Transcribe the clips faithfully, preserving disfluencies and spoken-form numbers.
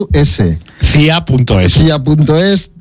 S. C I A punto es. C I A punto es,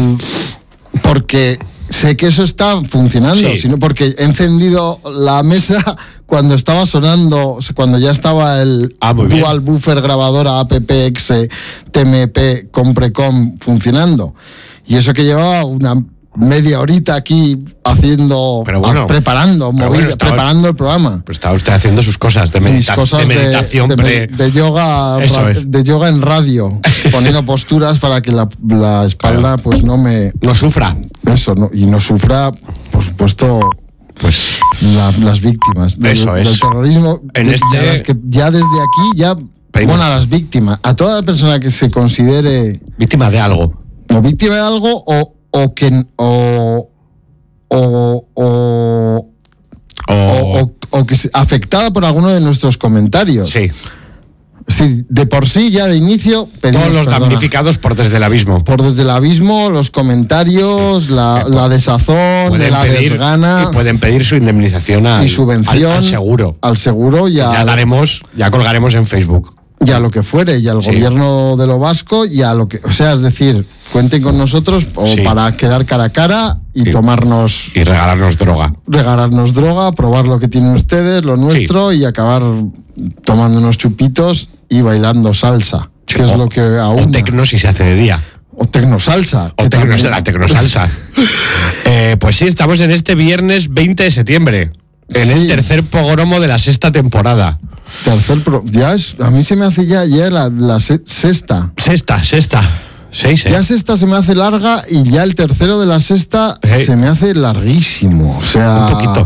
porque sé que eso está funcionando, Sí. sino porque he encendido la mesa cuando estaba sonando, cuando ya estaba el Ah, muy bien. Dual Buffer grabadora A P P X T M P Comprecom funcionando. Y eso que llevaba una media horita aquí haciendo, Pero bueno, a- preparando, pero movida, bueno, estaba- preparando el programa. Pues estaba usted haciendo sus cosas de, Mis medita- cosas de meditación de, pre... de, de yoga Eso ra- es. de yoga en radio, poniendo posturas para que la, la espalda Claro. pues no me No sufra. eso no, y no sufra, por supuesto, Pues la- las víctimas del, Eso es. del terrorismo. En de- este- ya las que ya desde aquí ya Pedimos. bueno, a las víctimas, a toda persona que se considere víctima de algo. o víctima de algo o o que o o, o O... o, o- o que se- afectada por alguno de nuestros comentarios. Sí. Es decir, de por sí ya de inicio pedimos Todos los perdona. damnificados por Desde el Abismo. Por desde el abismo, los comentarios, la, Sí. la desazón, Pueden la pedir, desgana y pueden pedir su indemnización al, y subvención al, al seguro. al seguro y a, Ya daremos, ya colgaremos en Facebook. y a lo que fuere, y al Sí. gobierno de lo vasco y a lo que, o sea, es decir, cuenten con nosotros o Sí. para quedar cara a cara y Sí. tomarnos, Y regalarnos droga. regalarnos droga, probar lo que tienen ustedes, lo nuestro y acabar tomando unos chupitos y bailando salsa, que es O- lo que O aún tecno si se hace de día. o tecnosalsa. O que tecno, también- la tecnosalsa. eh, pues sí, estamos en este viernes veinte de septiembre. En Sí. el tercer pogromo de la sexta temporada. Tercer pro- ya es, a mí se me hace ya, ya la, la se- sexta. Sexta, sexta. Seis, ¿eh? Ya sexta se me hace larga y ya el tercero de la sexta Hey. se me hace larguísimo. O sea. Un poquito.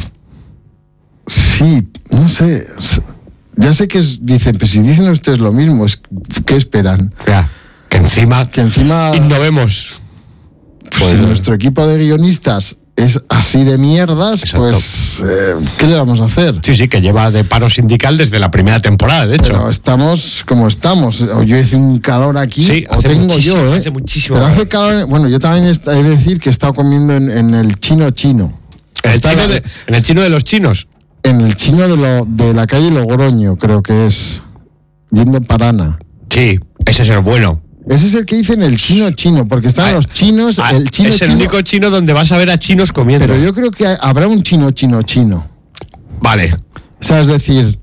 Sí, no sé. s- Ya sé que es, dicen, pues si dicen ustedes lo mismo, es, ¿qué esperan? Ya, que encima Que encima innovemos. pues, si nuestro equipo de guionistas es así de mierdas, Exacto. pues eh, ¿qué le vamos a hacer? Sí, sí, que lleva de paro sindical desde la primera temporada, de hecho. Pero estamos como estamos. O yo hice un calor aquí, Sí, o hace tengo muchísimo, yo, ¿eh? hace muchísimo Pero calor. hace calor. Bueno, yo también est- he de decir que he estado comiendo en, en el chino chino. en, el Está chino la- de, en el chino de los chinos. En el chino de, lo, de la calle Logroño, creo que es. Yendo para Ana. Sí, ese es el bueno. Ese es el que dicen el chino chino, porque están Ah, los chinos, Ah, el chino es el chino. único chino donde vas a ver a chinos comiendo. Pero yo creo que hay- habrá un chino chino chino. Vale. O sea, es decir.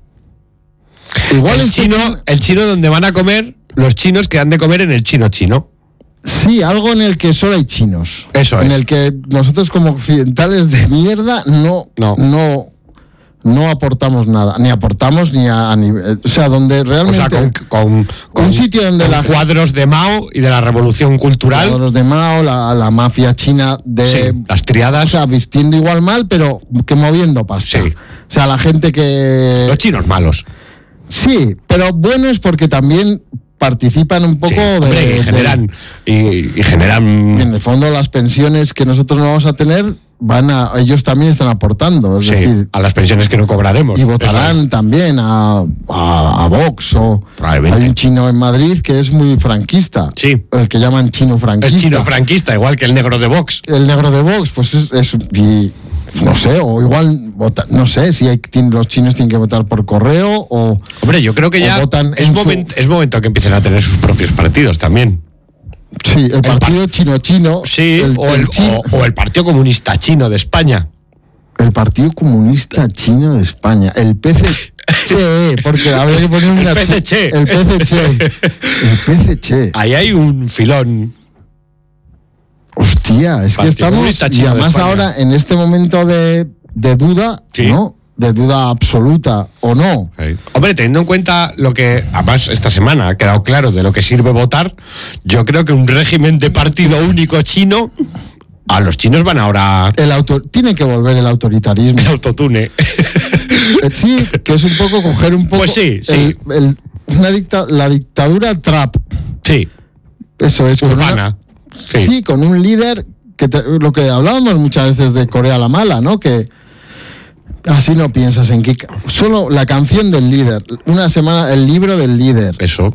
Igual el, este chino, chino- el chino donde van a comer los chinos que han de comer en el chino chino. Sí, algo en el que solo hay chinos. Eso En es. el que nosotros como occidentales de mierda no, No. no, no aportamos nada. Ni aportamos ni a, a nivel... O sea, donde O realmente... sea, con, con, con- un sitio donde con la gente- cuadros de Mao y de la revolución cultural. los de Mao, la, la mafia china de... Sí, las O triadas. sea, vistiendo igual mal, pero que moviendo pasta. Sí. O sea, la gente que... los chinos malos. Sí, pero bueno es porque también participan un poco Sí, de... hombre, y de- generan. Y, y generan. Y en el fondo las pensiones que nosotros no vamos a tener van a ellos también están aportando, es sí, decir, a las pensiones que no cobraremos. y Eso votarán es. también a, a, a Vox o Probablemente. hay un chino en Madrid que es muy franquista, Sí. el que llaman chino franquista, Es chino franquista, igual que el negro de Vox. el negro de Vox, pues es, es- y no sé, o igual vota, no sé si hay, tienen- los chinos tienen que votar por correo o Hombre, yo creo que O ya votan es, en su- momento, es momento que empiecen a tener sus propios partidos también. sí, el partido chino chino, Sí, el, o, el el, chi- o- o el Partido Comunista Chino de España. el Partido Comunista Chino de España, el P C C, porque habría que poner una El P C chi- Che. el P C Che, el P C Che. Ahí hay un filón. Hostia, es que Partido estamos Comunista y Chino de además España. ahora en este momento de, de duda, Sí. ¿no? De duda absoluta o no. Hombre, teniendo en cuenta lo que, además, esta semana ha quedado claro de lo que sirve votar, yo creo que un régimen de partido único chino, a los chinos van ahora El auto, tiene que volver el autoritarismo. el autotune. Eh, Sí, que es un poco coger un poco Pues sí, sí. el- el- una dicta- la dictadura trap. Sí, Eso es con una- urbana. sí. Sí. con un líder que te- lo que hablábamos muchas veces de Corea la mala, ¿no? Que así no piensas en que solo la canción del líder, una semana el libro del líder. Eso.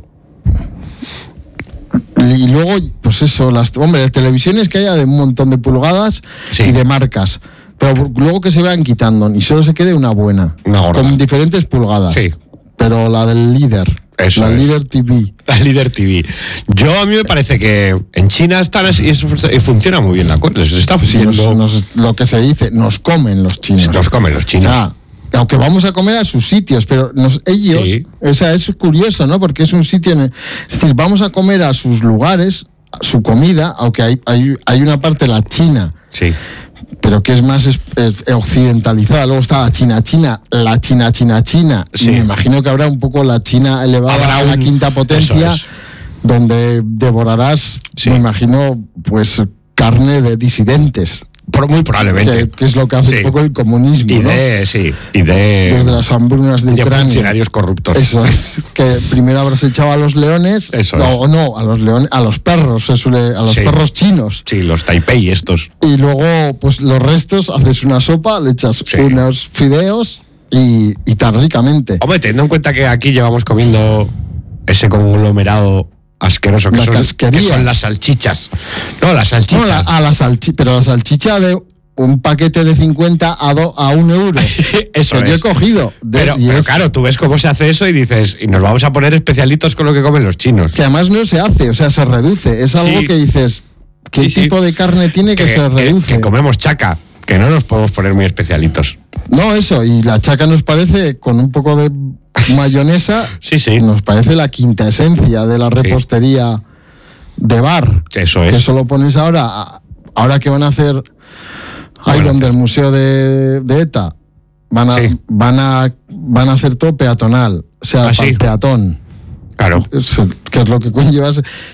Y luego, pues eso, las hombre, televisiones que haya de un montón de pulgadas Sí. y de marcas. Pero luego que se vayan quitando y solo se quede una buena. Una gorda. Con diferentes pulgadas. Sí. Pero la del líder. Eso la es. Líder T V. La Líder T V. Yo a mí me parece que en China están así, eso y funciona muy bien la cosa. Les está Sí, haciendo. nos- nos- lo que se dice, nos comen los chinos. Nos comen los O chinos. sea, aunque vamos a comer a sus sitios, pero nos, ellos, Sí. o sea, es curioso, ¿no? Porque es un sitio, en el- es decir, vamos a comer a sus lugares, a su comida, aunque hay, hay, hay una parte, la China, Sí. pero que es más es- es occidentalizada. Luego está la China China, la China China China. Sí. Me imagino que habrá un poco la China elevada Habrá a la un- quinta potencia, eso es. donde devorarás, Sí. me imagino, pues carne de disidentes, Por, muy probablemente. que, que es lo que hace Sí. un poco el comunismo, Y ¿no? de, sí, y de, Desde las hambrunas de de Ucrania. funcionarios corruptos. Eso es, que primero habrás echado a los leones, Eso no, es. o no, a los leones, a los perros, se suele- a los Sí. perros chinos. Sí, los Taipei estos. Y luego, pues los restos, haces una sopa, le echas Sí. unos fideos y, y tan ricamente. Hombre, teniendo en cuenta que aquí llevamos comiendo ese conglomerado asqueroso que, La son, casquería. que son las salchichas. No, las No, salchichas. la- a la salchicha, pero la salchicha de un paquete de cincuenta a, do- a un euro. Eso que yo he es. cogido. De- Pero, y pero es- claro, tú ves cómo se hace eso y dices, y nos vamos a poner especialitos con lo que comen los chinos. Que además no se hace, o sea, se reduce. Es algo Sí. que dices, ¿qué Sí, sí. tipo de carne tiene que, se reduce? que comemos chaca, que no nos podemos poner muy especialitos. No, eso, y la chaca nos parece, con un poco de mayonesa, Sí, sí. nos parece la quinta esencia de la repostería de bar. Eso Que es. eso lo pones ahora, ahora que van a hacer, ahí Bueno, donde el museo de, de ETA, van a, Sí. van a van a hacer todo peatonal, o sea, Ah, para sí. el peatón, Claro. es- que es lo que conlleva.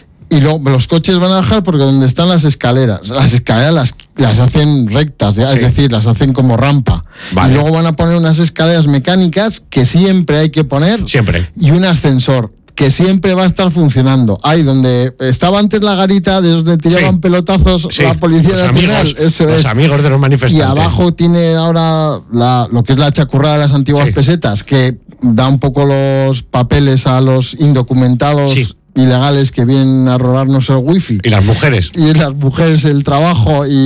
Y luego los coches van a bajar porque donde están las escaleras, las escaleras las, las hacen rectas, ¿ya? Sí. Es decir, las hacen como rampa. Vale. Y luego van a poner unas escaleras mecánicas que siempre hay que poner Siempre. y un ascensor que siempre va a estar funcionando. Ahí donde estaba antes la garita, de donde tiraban Sí. pelotazos Sí. la Policía los Nacional, amigos, eso los es. amigos de los Y manifestantes. abajo tiene ahora la, lo que es la chacurrada de las antiguas Sí. pesetas, que da un poco los papeles a los indocumentados Sí. ilegales que vienen a robarnos el wifi. Y las mujeres. Y las mujeres el trabajo y,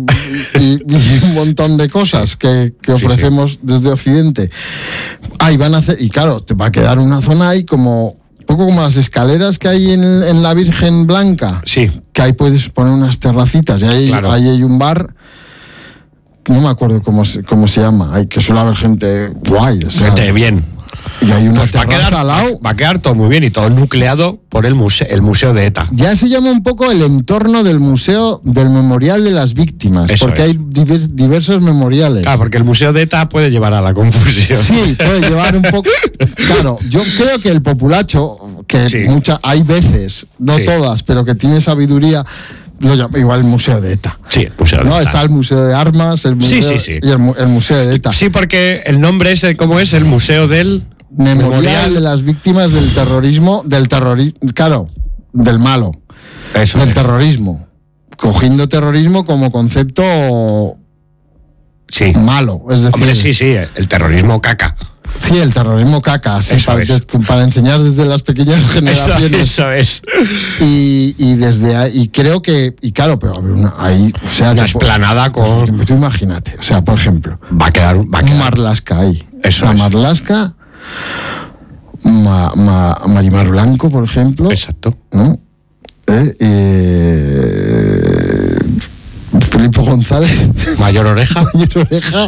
y- y un montón de cosas que, que Sí, ofrecemos desde Occidente. Ahí van a hacer, y claro, te va a quedar una zona ahí como, un poco como las escaleras que hay en, en la Virgen Blanca, Sí. que ahí puedes poner unas terracitas, y ahí, Claro. ahí hay un bar, no me acuerdo cómo se, cómo se llama, hay que suele haber gente guay, o sea, Gente bien. y hay una Pues va a, terraza quedar, al lado. va a quedar todo muy bien y todo nucleado por el museo, el museo de ETA. Ya se llama un poco el entorno del museo del memorial de las víctimas, Eso porque es. hay divers- diversos memoriales. Claro, porque el museo de ETA puede llevar a la confusión. Sí, puede llevar un poco. Claro, yo creo que el populacho, que Sí. mucha, hay veces, no Sí. todas, pero que tiene sabiduría, lo llama igual el museo de ETA. Sí, el museo de No, ETA. está el museo de armas, el museo Sí, sí, sí. y el, mu- el museo de ETA. Sí, porque el nombre ese, ¿cómo es? El museo del Memorial, Memorial. de las víctimas del terrorismo, del terrorismo, claro, del malo, Eso del es. terrorismo, cogiendo terrorismo como concepto Sí. malo, es decir, Hombre, sí, sí, el terrorismo caca. sí, el terrorismo caca, sí, Eso para, es. que- para enseñar desde las pequeñas Eso, generaciones. eso es. Y, y desde ahí, y creo que, y claro, pero a ver, una, ahí, o sea, Una te po- esplanada con... pues, tú imagínate, o sea, por ejemplo, Va a quedar... Va a un quedar. Marlaska ahí, Eso una es. Marlaska, ma, ma- Marimar Blanco, por ejemplo, Exacto. ¿no? Eh, eh, Felipe González, Mayor oreja. Mayor Oreja,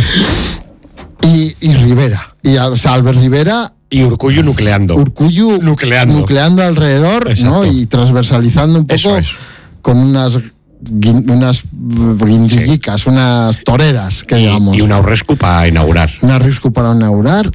y, y Rivera, y o sea, Albert Rivera, Y Urkullu nucleando. Urkullu Nucleando. nucleando alrededor, Exacto. ¿no? Y transversalizando un poco Eso es. con unas guin- unas guindillicas, unas toreras, que Y, digamos. y una Urrescu para inaugurar. Una risco para inaugurar.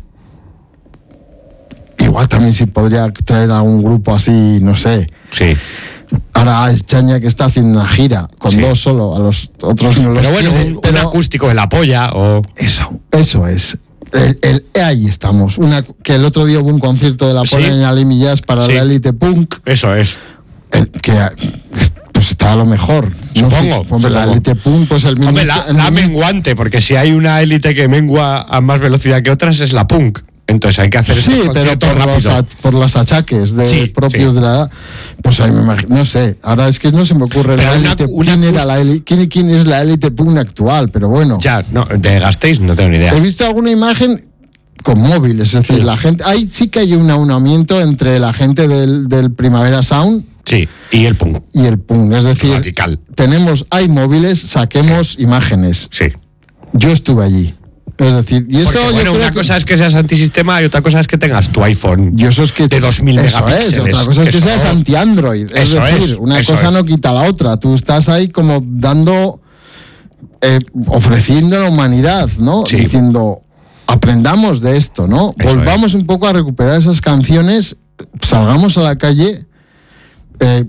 Igual también si podría traer a un grupo así, no sé. Sí. Ahora es Chaña que está haciendo una gira, con Sí. dos solo, a los otros no los Pero bueno, quiere, un, un pero acústico de la polla o... eso, eso es. El, el- ahí estamos. Una, que el otro día hubo un concierto de la Sí. Polla en Alimi Jazz para Sí. la élite punk, Eso es. el, que pues está a lo mejor. No Supongo, sé, hombre, la supongo. élite punk, pues el Hombre, ministro- la, el la ministro- menguante, porque si hay una élite que mengua a más velocidad que otras es la punk. Entonces hay que hacer Sí, estos pero conciertos por los, rápido. ach- por los achaques de, Sí, propios sí. de la edad, pues ahí me imagino, no sé, ahora es que no se me ocurre Pero la una- élite, una quién, era acúst- la élite- quién, quién es la élite punk actual, pero bueno. Ya, no, de Gasteiz no tengo ni idea. He visto alguna imagen con móviles. Es decir, Sí. la gente, ahí sí que hay un aunamiento entre la gente del, del Primavera Sound Sí, y el punk. y el punk. Es decir, Radical. tenemos, hay móviles, saquemos imágenes. Sí. Yo estuve allí. Es decir, y eso Porque, yo bueno, creo una que- cosa es que seas antisistema y otra cosa es que tengas tu iPhone Y eso es que de dos mil eso megapíxeles. es, otra cosa es que Eso- seas anti-Android. Es eso decir, es, una eso cosa es. no quita la otra. Tú estás ahí como dando, eh, ofreciendo a la humanidad, ¿no? Sí. Diciendo, aprendamos de esto, ¿no? Eso Volvamos un poco a recuperar esas canciones, salgamos a la calle. Eh,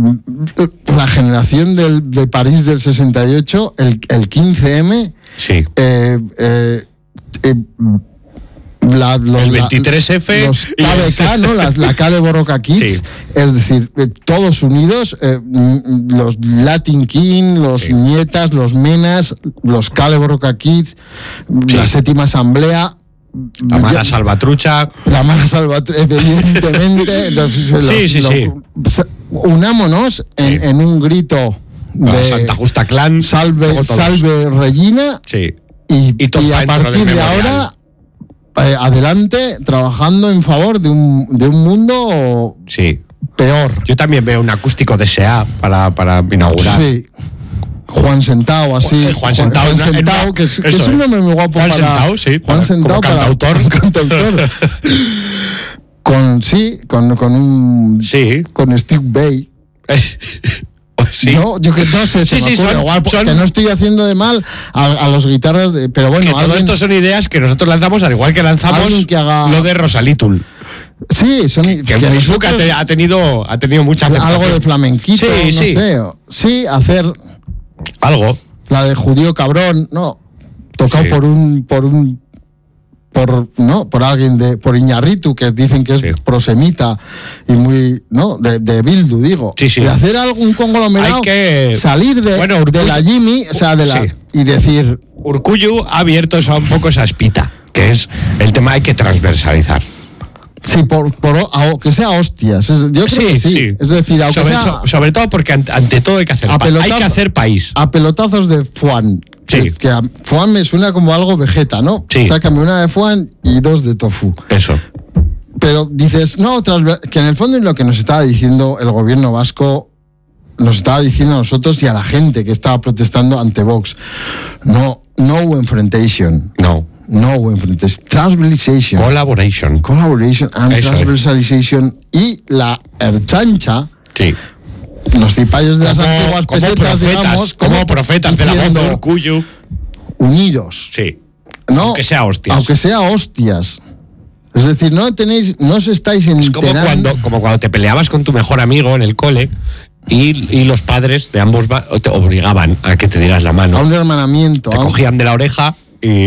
la generación del, de París del sesenta y ocho, el, el quince eme, Sí. eh, eh, eh, la, lo- El la- veintitrés efe los y- K B K, ¿no? Las, la K de Borroca Kids, Sí. es decir, eh, todos unidos, eh, mm, los Latin King, los Sí. Nietas, los Menas, los K de Borroca Kids, Sí. la Séptima Asamblea, La mala ya- salvatrucha. la Mara Salvatrucha, evidentemente. Entonces, los- Sí, sí, los- sí. Unámonos en, Sí. en un grito La de Santa Justa Clan. salve, luego todos. salve Regina, Sí. y, Y todos y a dentro del partir de memorial. ahora, eh, adelante, trabajando en favor de un, de un mundo Sí. peor. Yo también veo un acústico de S E A para, para inaugurar. Sí. Juan Sentao, así. Eh, Juan Sentao, Juan en una- en Sentao, una- que, es- que eso es un es. nombre muy guapo Juan para. Sentao, sí, Juan para- Sentao como para- cantautor. como cantautor. Con, sí, con, con un. Sí. Con Steve Bay. Sí. No, yo que no sé, se Sí, me sí, ocurre, son- igual, porque son- no estoy haciendo de mal a, a los guitarras, de- pero bueno, Que todo alguien- esto son ideas que nosotros lanzamos, al igual que lanzamos Alguien que haga- lo de Rosalitul. sí, son Que en Facebook ha, nosotros- te- ha tenido, ha tenido mucha aceptación. algo de flamenquito, Sí, no sí. sé. Sí, hacer Algo. la de judío cabrón, no, tocado Sí. por un, por un, por, no, por alguien de, por Iñárritu, que dicen que es Sí. prosemita y muy, no, de, de Bildu, digo. Sí, sí. De hacer algún conglomerado, Hay que- salir de, Bueno, Urkullu- de la Jimmy, o sea, de la, Sí. y decir, Urkullu ha abierto esa- un poco esa espita, que es el tema hay que transversalizar. sí, por, por, a- que sea hostias. Es- yo creo que sí. Es decir, aunque sobre, sea so- sobre todo porque ante, ante todo hay que hacer A pa- hay pelotazo- que hacer país. a pelotazos de Fuan. Sí. Que, que a Fuan me suena como algo vegeta, ¿no? Sí. Sácame una de Fuan y dos de tofu. Eso. Pero dices, no, transver- que en el fondo es lo que nos estaba diciendo el gobierno vasco, nos estaba diciendo a nosotros y a la gente que estaba protestando ante Vox. No, no enfrentation. No. No enfrentation. Transversalization. Collaboration. Collaboration and Eso es. transversalization. Y la erchancha, Sí. los cipayos de las Como, antiguas como pesetas, profetas, digamos, como profetas de la voz de diciendo, Urkullu. unidos. Sí. No, Aunque sea hostias. Aunque sea hostias. Es decir, no tenéis, no os estáis Es como enterando. cuando, como cuando te peleabas con tu mejor amigo en el cole y, y los padres de ambos ba- te obligaban a que te dieras la a mano. un hermanamiento. Te a un- cogían de la oreja y,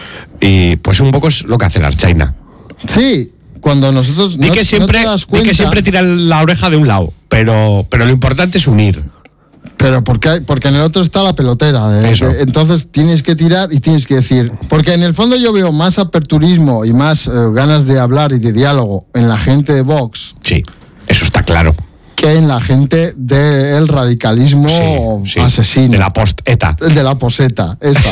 y pues un poco es lo que hace la Archaina. Sí, cuando nosotros Di no, que no siempre, te das di cuenta, que siempre tira la oreja de un lado, pero, pero lo importante es unir. pero porque, hay- porque en el otro está la pelotera. de- Eso. de- entonces tienes que tirar y tienes que decir. Porque en el fondo yo veo más aperturismo y más eh, ganas de hablar y de diálogo en la gente de Vox Sí, eso está claro. que en la gente del radicalismo Sí, sí. asesino. De la post-ETA. El de la poseta, esa.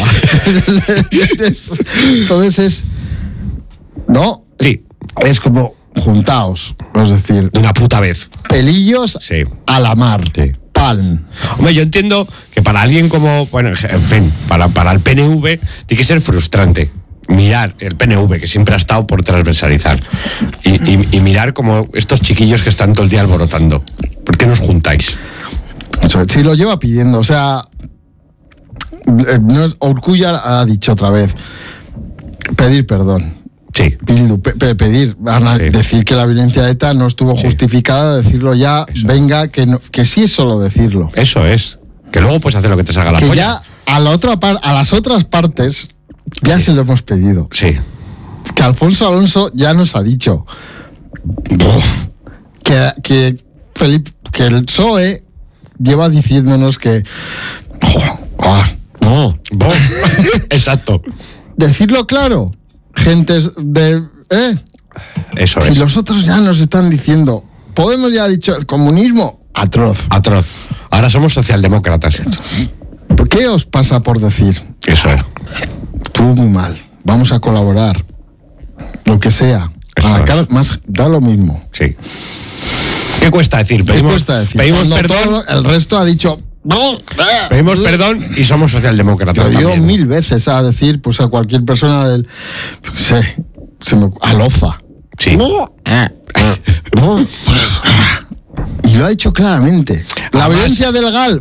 Entonces es. No, Sí, es como juntaos. Es decir, de una puta vez. pelillos Sí. a la mar. Sí. Pan. Hombre, yo entiendo que para alguien como, bueno, en fin, para, para el P N V tiene que ser frustrante mirar el P N V, que siempre ha estado por transversalizar, y, y- y mirar como estos chiquillos que están todo el día alborotando. ¿Por qué nos juntáis? O sea, si lo lleva pidiendo, o sea. eh, no es- Urkullu ha dicho otra vez. Pedir perdón. Sí, Bildu, pe- pe- pedir, ana- Sí. decir que la violencia de ETA no estuvo Sí. justificada, decirlo ya, Eso. venga, que, no- que sí es solo decirlo. eso es. Que luego puedes hacer lo que te salga la Que polla. ya a, la otra par- a las otras partes ya se lo hemos pedido. Sí, Que Alfonso Alonso ya nos ha dicho que, que Felipe, que el P S O E lleva diciéndonos que ah, no. Vos. Exacto. decirlo claro, gentes de eh, Eso si es. los otros ya nos están diciendo, Podemos ya ha dicho el comunismo atroz. Atroz. Ahora somos socialdemócratas. ¿Qué os pasa por decir? Eso es. Estuvo muy mal, vamos a colaborar. lo que sea. Eso A la es. cara, más, da lo mismo. Sí. ¿Qué cuesta decir? ¿Qué Pedimos, cuesta decir? pedimos Cuando perdón, todo el resto ha dicho... pedimos perdón y somos socialdemócratas Yo digo también. mil veces a decir, pues a cualquier persona del... yo qué sé, se me, a Loza. Sí. Y lo ha dicho claramente. La Además- violencia del gal.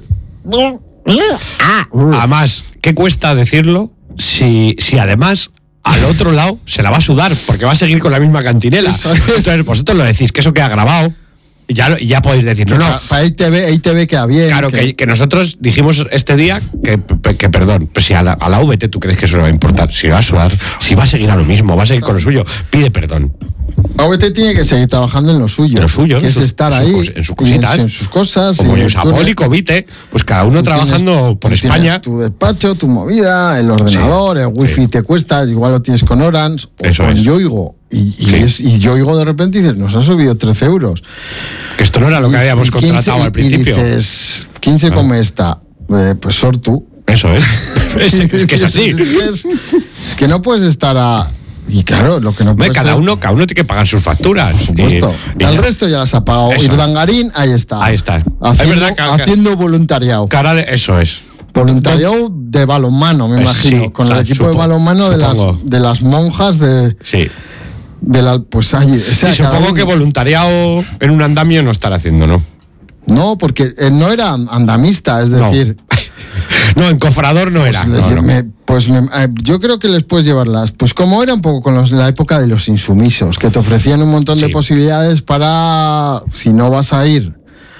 Además, ¿qué cuesta decirlo si, si además al otro lado se la va a sudar? Porque va a seguir con la misma cantinela. Eso es. Entonces vosotros lo decís, que eso queda grabado. Y ya, lo- y ya podéis decir, no, no. Para I T V, I T V queda bien. Claro, que, que nosotros dijimos este día que, que perdón, pues si a la, a la V T tú crees que eso le va a importar, si va a sudar, si va a seguir a lo mismo, va a seguir con lo suyo, pide perdón. A V T tiene que seguir trabajando en lo suyo. En lo suyo, que en es sus- estar en sus ahí. cos- en sus y cositas. En, sus cosas. Como y Yusapol tú- y Covite, pues cada uno tú trabajando tienes- por tú tienes España. Tu despacho, tu movida, el ordenador, el wifi sí. te cuesta, igual lo tienes con Orange o Eso con es. Yoigo. Y, y, Sí. es- y Yoigo de repente dices, nos ha subido trece euros. Que esto no era lo que Y- habíamos y quince contratado al y principio. dices, quince Ah. come esta, eh, pues sortu. Eso es. es, es que es así. es, que es- es que no puedes estar a... Y claro, lo que no Hombre, puede cada ser- uno, cada uno tiene que pagar sus facturas. Por supuesto. Y- y el ya. resto ya las ha pagado. Eso. Irdangarín, ahí está. Ahí está. Haciendo, Es verdad que- haciendo voluntariado. Cara de- eso es. Voluntariado de balonmano, me Eh, imagino. sí, con o sea, el equipo de supo- balonmano de supongo. las, de las monjas de, Sí. de la. Pues ahí. O sea, Y cada supongo uno- que voluntariado en un andamio no estará haciendo, ¿no? No, porque eh, no era andamista, es No. decir. No, en cofrador no era. Pues, no, les- no. me- pues me- eh, yo creo que les puedes llevarlas. Pues como era un poco con los- la época de los insumisos, que te ofrecían un montón de Sí. posibilidades para, si no vas a ir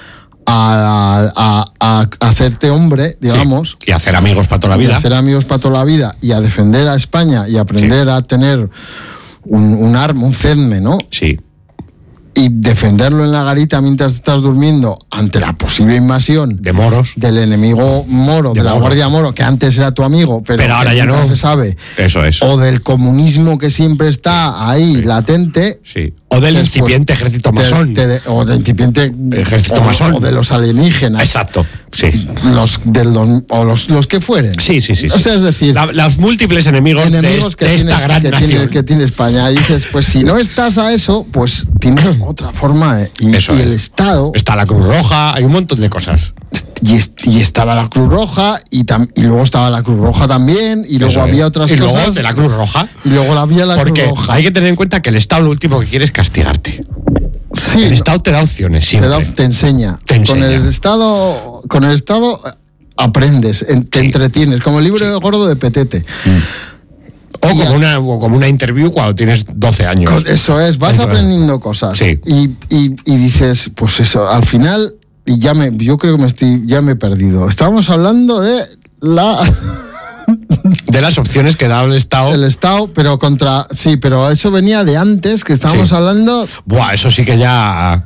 a, a- a- a hacerte hombre, digamos, Sí. Y hacer amigos para toda la y vida. hacer amigos para toda la vida y a defender a España y aprender a tener un, un arma, un cedme, ¿no? Sí. Y defenderlo en la garita mientras estás durmiendo ante la posible invasión De moros. del enemigo moro, de, De la moro. Guardia Moro, que antes era tu amigo, pero, Pero ahora que ya nunca no. se sabe. Eso es. O del comunismo que siempre está ahí, sí. latente. Sí. O del Después, incipiente ejército te- masón. te- o del incipiente Ejército o, masón. o de los alienígenas. Exacto. Sí. Los, de los, o los, los que fueren. Sí, sí, sí. O sí. sea, es decir, La- los múltiples enemigos, enemigos de, que, de esta tienes- gran que, nación. tiene, que tiene España. Y dices, pues si no estás a eso, pues tienes otra forma. De, y, Eso y es. el Estado, Está la Cruz Roja, hay un montón de cosas. y, est- y estaba la Cruz Roja, y, tam- y luego estaba la Cruz Roja también, y luego Eso es. había otras y luego cosas. de la Cruz Roja. Y luego había la Porque Cruz Roja. hay que tener en cuenta que el Estado lo último que quiere es castigarte. Sí, El Estado te da opciones te, siempre. da- te enseña. Te enseña. Con el Estado, con el Estado eh, aprendes, en- te Sí. entretienes, como el libro gordo de Petete. O y como, a- una, o como una interview cuando tienes doce años. Con- Eso es, vas Eso es. aprendiendo cosas. Sí. Y, y- y dices, pues eso, al final, y ya me, yo creo que me estoy, ya me he perdido. Estábamos hablando de la De las opciones que da el Estado. el Estado, pero contra, sí, pero eso venía de antes, que estábamos Sí. hablando. Buah, eso sí que ya.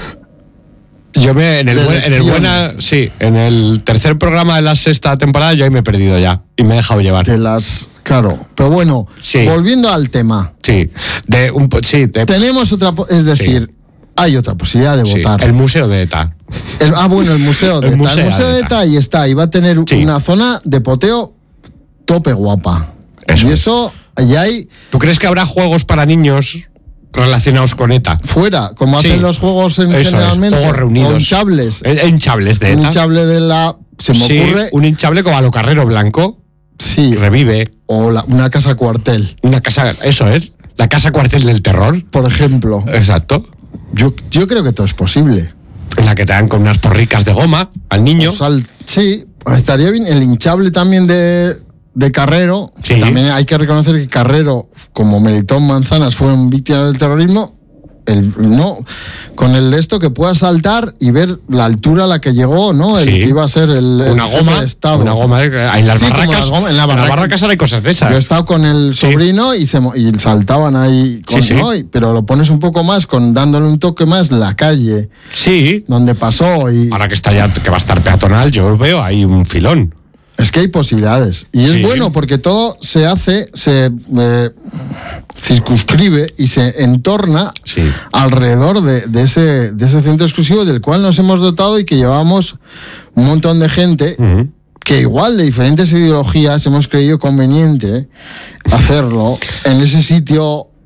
Yo me. En el, De buen- en el elecciones. buena. Sí, en el tercer programa de la sexta temporada yo ahí me he perdido ya. Y me he dejado llevar. De las, claro, pero bueno, Sí. volviendo al tema, Sí. De un. po- Sí, de, tenemos otra, po- es decir, hay otra posibilidad de sí, votar. el museo de ETA. El- ah, bueno, el museo de El ETA. museo el museo de de ETA. ETA ahí está, y va a tener Sí. una zona de poteo tope guapa. Eso y es. eso, ahí hay ¿Tú crees que habrá juegos para niños relacionados con ETA? fuera, como Sí. hacen los juegos en Eso es, generalmente. juegos reunidos. O hinchables. Eh, Hinchables de Un ETA. hinchable de la. Se me Sí, ocurre. un hinchable como a lo Carrero Blanco. Sí. Revive. O la- una casa cuartel, Una casa. Eso es. La casa cuartel del terror. por ejemplo. Exacto. Yo, yo creo que todo es posible. En la que te dan con unas porricas de goma al niño. O sal- sí, estaría bien. El hinchable también de, de Carrero. Sí. Que también hay que reconocer que Carrero, como Melitón Manzanas, fueron víctimas del terrorismo. El, no, con el de esto que pueda saltar y ver la altura a la que llegó, ¿no? El Sí. que iba a ser el, el una jefe goma. de Estado. Una goma. eh, En las Sí, como barracas. las gomas, en la en las barraca. barracas ahora hay cosas de esas. Yo he estado con el Sí. sobrino y, se, mo- y saltaban ahí, con, Sí, sí. ¿no? Y- pero lo pones un poco más, con dándole un toque más la calle Sí. donde pasó. Y Ahora que está ya, que va a estar peatonal, yo veo ahí un filón. es que hay posibilidades. Y es Sí. bueno porque todo se hace, se eh, circunscribe y se entorna Sí. alrededor de, de ese, de ese centro exclusivo del cual nos hemos dotado y que llevamos un montón de gente. Ujú. Que igual de diferentes ideologías hemos creído conveniente hacerlo en ese sitio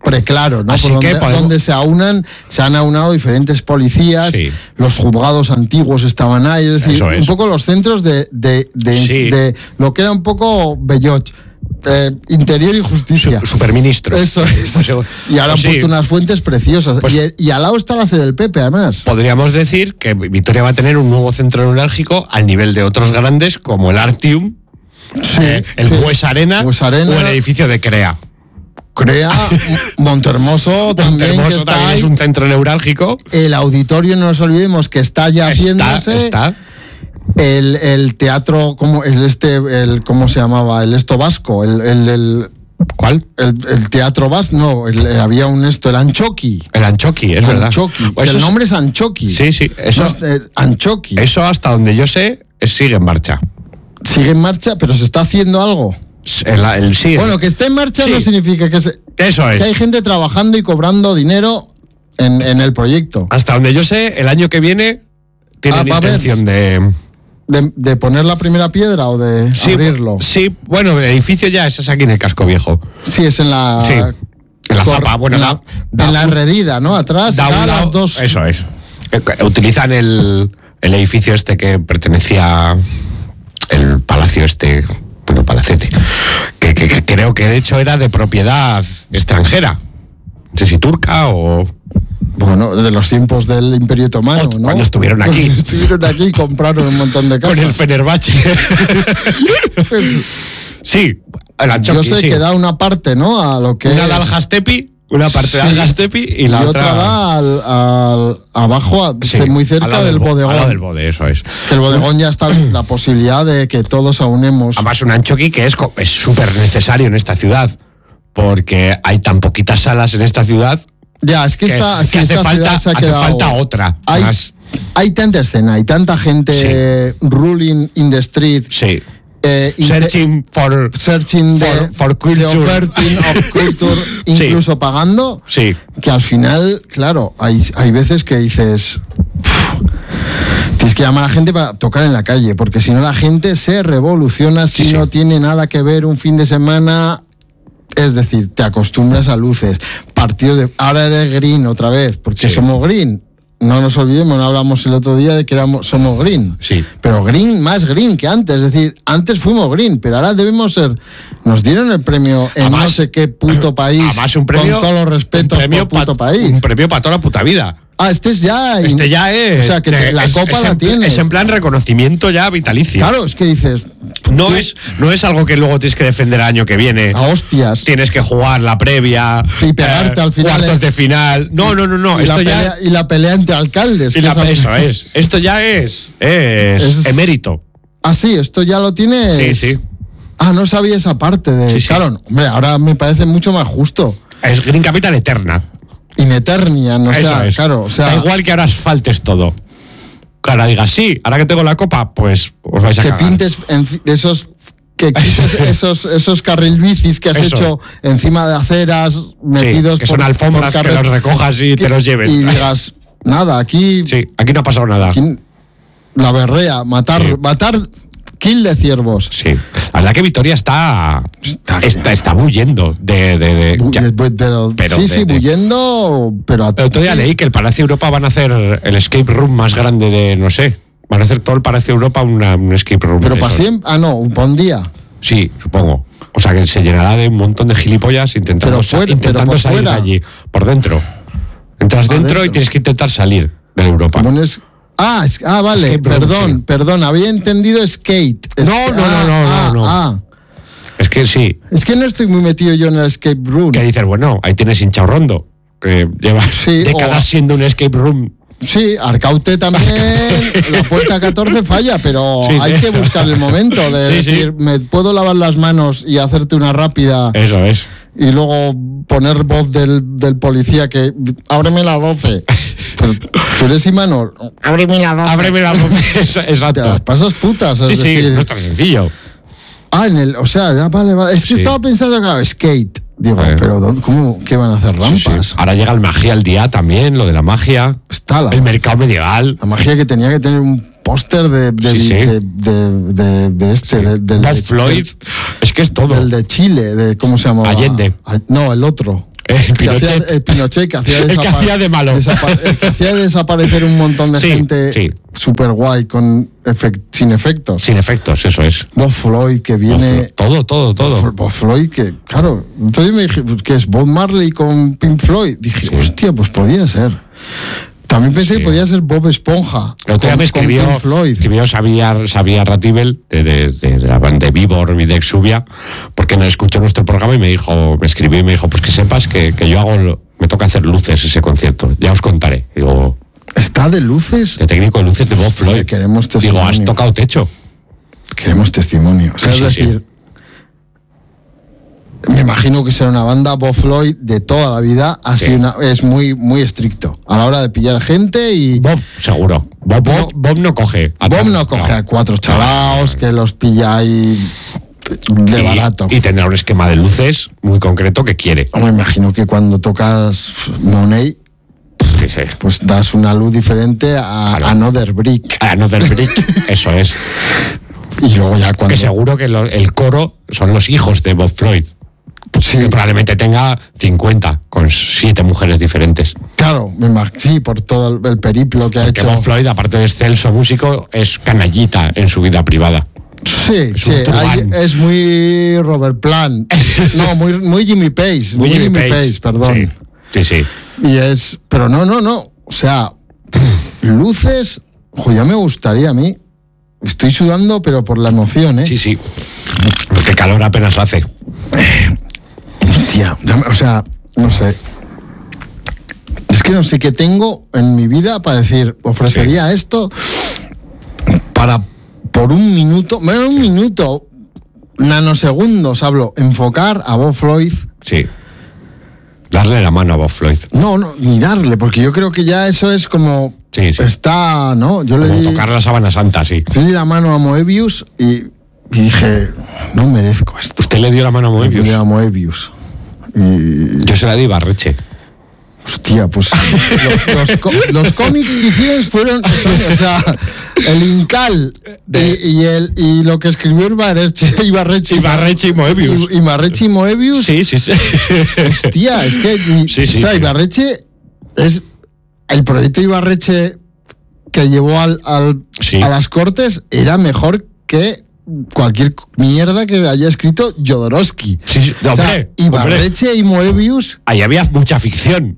preclaro, ¿no? Así Por que donde, podemos... donde se aunan, se han aunado diferentes policías, Sí. los juzgados antiguos estaban ahí, es decir, Eso es. un poco los centros de, de, de, Sí. de lo que era un poco Bellot. Eh, interior y justicia. Su- superministro. Eso es. Pues, Y ahora pues han sí. puesto unas fuentes preciosas. Pues- y, y al lado está la sede del Pepe, además. Podríamos decir que Vitoria va a tener un nuevo centro neurálgico al nivel de otros grandes como el Artium, Sí, eh, el sí. Bues Arena, Bues Arena. o el edificio de CREA. Crea Montermoso también, que Montermoso está también ahí. es un centro neurálgico. El auditorio, no nos olvidemos, que está ya Está, haciéndose. está. El, el teatro, ¿cómo, el este, el, ¿cómo se llamaba? El esto vasco, el, el, el, ¿Cuál? el, el teatro vasco, no, el- había un esto, el Anchoqui. El Anchoqui, es verdad. Anchoqui, Pues que el eso es- nombre es Anchoqui. Sí, sí, eso, No es, eh, Anchoqui. eso hasta donde yo sé es- sigue en marcha. Sigue en marcha, pero se está haciendo algo. El, el- sí, Bueno, que esté en marcha Sí. no significa que, se, eso es. que hay gente trabajando y cobrando dinero en, en el proyecto. Hasta donde yo sé, el año que viene tienen Ah, va a haber- intención de... De, de poner la primera piedra o de Sí, abrirlo. sí, bueno, el edificio ya es aquí en el casco viejo. Sí, es en la. Sí, en la cor- zapa, bueno, en da- la, da en la un- herrerida, ¿no? Atrás, Da da un las lado- dos. Eso es. Eh, Utilizan el, el edificio este que pertenecía el palacio este, bueno, palacete, que, que- que creo que de hecho era de propiedad extranjera. No sé si turca o... Bueno, de los tiempos del Imperio Otomano, O- ¿no? cuando estuvieron aquí. Cuando estuvieron aquí y compraron un montón de Con el casas. Fenerbahce. Sí, el Yo Anchoqui, sé sí. que da una parte, ¿no? A lo que Una es. de Algastepi, una parte Sí. de Algastepi y la y otra... otra da al, al- abajo, a- sí, muy al cerca lado del bo- bodegón. Al lado del bode, eso es. Que el bodegón ya está la posibilidad de que todos aunemos. Además, un Anchoqui que es co- es súper necesario en esta ciudad, porque hay tan poquitas salas en esta ciudad Ya, es que, que, esta, que sí, hace, esta falta, ciudad se ha hace quedado. falta otra. Hay, Más- hay tanta escena, hay tanta gente ruling in the street, sí. eh, in the- Searching for... searching for- the, for culture. the offerting of culture, Sí. incluso pagando, Sí, que al final, claro, hay, hay veces que dices, "Puf, tienes que llamar a la gente para tocar en la calle, porque si no la gente se revoluciona, si Sí, sí. no tiene nada que ver un fin de semana. Es decir, te acostumbras a luces, partidos de... Ahora eres green otra vez, porque Sí. somos green. No nos olvidemos, no hablamos el otro día de que éramos, somos green. sí. Pero green, más green que antes. Es decir, antes fuimos green, pero ahora debemos ser... Nos dieron el premio en Además- no sé qué puto país. Además, un premio... Con todos los respetos un premio por puto pa- país. Un premio para toda la puta vida. Ah, este es ya... Este ya es... O sea, que te- la es- copa es la en- tienes. Es en plan reconocimiento ya vitalicio. Claro, es que dices... No tú- es, no es algo que luego tienes que defender el año que viene. A hostias. Tienes que jugar la previa. Sí, pegarte al final, Cuartos eh. de final. No, no, no, no. y, Esto la ya... pelea, y la pelea entre alcaldes. y que la- esa- eso es. Esto ya es... Es, Es- emérito. Ah, sí, esto ya lo tienes... Sí, sí. Ah, no sabía esa parte de... Sí, sí. Claro, hombre, ahora me parece mucho más justo. Es Green Capital eterna. In Eternian, o Eso sea, es. claro, o sea... Da igual que ahora asfaltes todo. Que ahora digas, sí, ahora que tengo la copa, pues os vais a que cagar. pintes enci- esos... Que quites esos, esos carril bicis que has Eso. hecho encima de aceras, metidos Sí, que por, son alfombras por que carret- los recojas y te los lleves. Y digas, nada, aquí... Sí, aquí no ha pasado nada. aquí la berrea, matar... Sí. Matar... Kill de ciervos. Sí. La verdad que Vitoria está. Está- Está, está bulliendo de. de, de- Bu- ya. de- bu- pero, Pero sí, de- sí, de- huyendo, pero... a- El otro día sí. leí que el Palacio Europa van a hacer el escape room más grande de. No sé. Van a hacer todo el Palacio Europa una, un escape room. Pero de para esos. siempre... Ah, no, para un día. Sí, supongo. O sea que se llenará de un montón de gilipollas intentando, Pero sa- fuera- intentando pero por salir de fuera. allí. Por dentro. Entras dentro Adentro. y tienes que intentar salir de la Europa. Como un es- Ah, es- ah, vale, Escape room, perdón, sí. perdón, había entendido skate. Es- No, no, ah, no, no, ah, no, no. ah. Es que sí. Es que no estoy muy metido yo en el escape room. Que dices, bueno, ahí tienes hinchado rondo. Que lleva Sí, décadas o- siendo un escape room. Sí, Arcaute también, la puerta catorce falla, pero Sí, hay sí. que buscar el momento de Sí, sí. decir, me puedo lavar las manos y hacerte una rápida Eso es. y luego poner voz del, del policía que ábreme la doce. Pero tú eres Imanol, ábreme la doce. Ábreme la boca. Eso- Te las Exacto. pasas putas, es Sí, sí, decir, no es tan sencillo. ah, en el, o sea, ya vale, vale. Es que Sí. estaba pensando, claro, skate. Digo, Eh. pero ¿dónde- ¿cómo, qué van a hacer Sí, rampas? sí. Ahora llega el magia al día también, lo de la magia. Está la, El mercado medieval. la magia que tenía que tener un póster de, de, Sí, sí. de, de, de- de este, de- del, Bob de- Floyd. Es que es todo. del de Chile, de ¿cómo se llamaba? Allende. Ah, no, el otro. Eh, que hacía, eh, Pinochet, que hacía, el que hacía de malo. Desapa- el que hacía desaparecer un montón de Sí, gente sí. super guay con efect- sin efectos. Sin efectos, eso es. Bob Floyd, que viene... Todo, todo, todo. Bob Floyd, que claro, entonces me dije, ¿qué es Bob Marley con Pink Floyd? Dije, Sí. hostia, pues podía ser. También pensé Sí. que podía ser Bob Esponja. El otro día con- me escribió, con Pink Floyd. escribió Xavier, Xavier Ratibel de, de, de la banda de Vivor y de Exuvia, porque no escuchó nuestro programa y me dijo, me escribió y me dijo, pues que sepas que, que yo hago, lo- me toca hacer luces ese concierto, ya os contaré. Digo, ¿Está de luces? de técnico de luces de Bob Floyd. Queremos Digo, testimonio. has tocado techo. Queremos testimonio. O sea, Sí, es sí, decir, me imagino que será una banda. Bob Floyd de toda la vida ha Sí. sido una, es muy, muy estricto a la hora de pillar gente y Bob, seguro. Bob, Bob, Bob no coge. a Bob tal- no coge a cuatro No. chalaos que los pilla ahí de Y- barato. Y tendrá un esquema de luces muy concreto que quiere. Me imagino que cuando tocas Money, Sí, sí. pues das una luz diferente a Claro. Another Brick. Another Brick, eso es. Y luego ya cuando... Que seguro que lo- el coro son los hijos de Bob Floyd. Sí, Que probablemente tenga cincuenta con siete mujeres diferentes. claro, me imag- sí, por todo el, el periplo que ha Que hecho. Bob Floyd, aparte de excelso músico, es canallita en su vida privada. Sí, sí, un truán. ahí es muy Robert Plant. No, muy, muy Jimmy Page. Muy, Jimmy, Page, perdón. Sí, sí. sí. Y es. Pero no, no, no. O sea, luces. Ojo, ya me gustaría a mí. Estoy sudando, pero por la emoción, ¿eh? Sí, sí. Porque calor apenas hace. Hostia, ya me- o sea, no sé. Es que no sé qué tengo en mi vida para decir, ofrecería esto para por un minuto, menos un minuto, nanosegundos, hablo, enfocar a Bob Floyd. Sí. Darle la mano a Bob Floyd. No, no, ni darle, porque yo creo que ya eso es como Sí, sí. está, ¿no? Yo le Como di, tocar la sábana santa, sí. le di la mano a Moebius y, y dije, no merezco esto. Usted le dio la mano a Le Moebius. di a Moebius. Y, Yo se la di a Ibarreche. hostia, pues los, los, có- los cómics que hicieron fueron, o sea, el Incal y, y el, y lo que escribió Ibarreche, Ibarreche, Ibarreche y Moebius. y- Ibarreche y Moebius. Sí, sí, sí. Hostia, es que y- Sí, sí, o sea, sí. Ibarreche es el proyecto Ibarreche que llevó al, al- Sí. a las Cortes era mejor que cualquier mierda que haya escrito Jodorowsky. Sí, sí. No, O sea, hombre, Ibarreche y Moebius, Ahí había mucha ficción.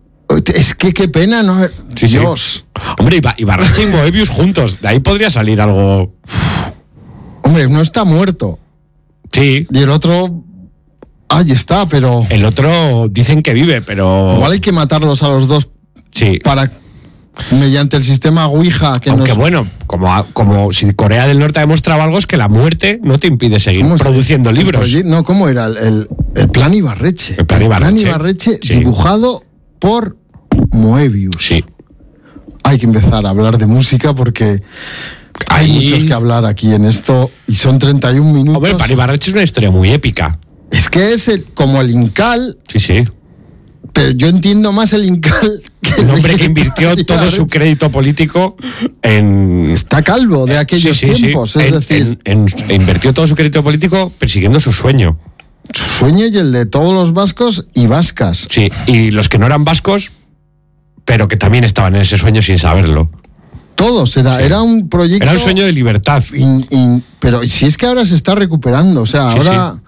es que qué pena, ¿no? Sí, sí. Dios. Hombre, Iba- Ibarreche y Moebius juntos. De ahí podría salir algo. Hombre, uno está muerto Sí. y el otro ahí está, pero El otro dicen que vive, pero. igual hay que matarlos a los dos Sí. para mediante el sistema Ouija que Aunque nos... bueno, como, a- como si Corea del Norte ha demostrado algo, es que la muerte no te impide seguir ¿Cómo se- produciendo el libros. proye- No, ¿cómo era? El, el- el plan Ibarreche. El plan Ibarreche. Ibarreche Sí. dibujado por Moebius. Sí. Hay que empezar a hablar de música porque hay Ahí- muchos que hablar aquí en esto y son treinta y un minutos. Hombre, para Ibarreche es una historia muy épica. Es que es el- como el Incal, Sí, sí. pero yo entiendo más el Incal que Un el hombre de que invirtió Plan todo su Ibarreche. crédito político en. Está calvo de aquellos Sí, sí, sí. tiempos. Es En- decir, en- en- invirtió todo su crédito político persiguiendo su sueño. su sueño y el de todos los vascos y vascas. Sí, y los que no eran vascos, pero que también estaban en ese sueño sin saberlo. Todos. Era, Sí. era un proyecto. Era un sueño de libertad. In- in- pero si es que ahora se está recuperando, o sea, Sí, ahora.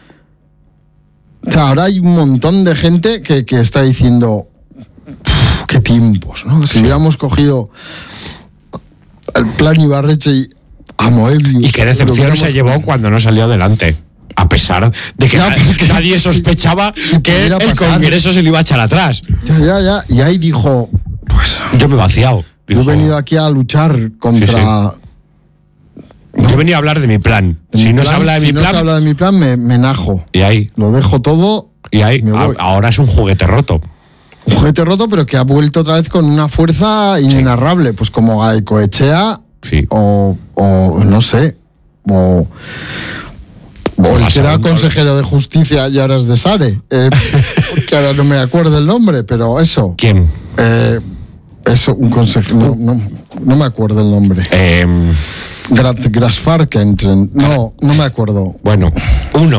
O sea, ahora hay un montón de gente que, que está diciendo. "Uf, qué tiempos, ¿no? Si hubiéramos cogido el plan Ibarreche y a Moebius. Y qué lo decepción hubiéramos- se llevó cuando no salió adelante. A pesar de que Ya, na- porque- nadie sospechaba que pudiera el pasar. Congreso se lo iba a echar atrás. Ya, ya, ya. Y ahí dijo: Pues. Yo me he vaciado. Yo he Dijo, venido aquí a luchar contra. yo he venido a hablar de mi plan. de Si mi no plan. se habla de Si mi no plan, se habla de mi plan, me, me najo. y ahí, Lo dejo todo. y ahí, Me voy. a- ahora es un juguete roto. Un juguete roto, pero que ha vuelto otra vez con una fuerza inenarrable, pues como Garaikoetxea Sí. o, o no sé, o, o el la que era segunda- consejero de justicia y ahora es de Sare, eh, que ahora no me acuerdo el nombre, pero eso, ¿Quién? eh, eso, un consejero, no, no, no me acuerdo el nombre. Em, Grat Grasfarkentren, no, no me acuerdo. bueno, uno.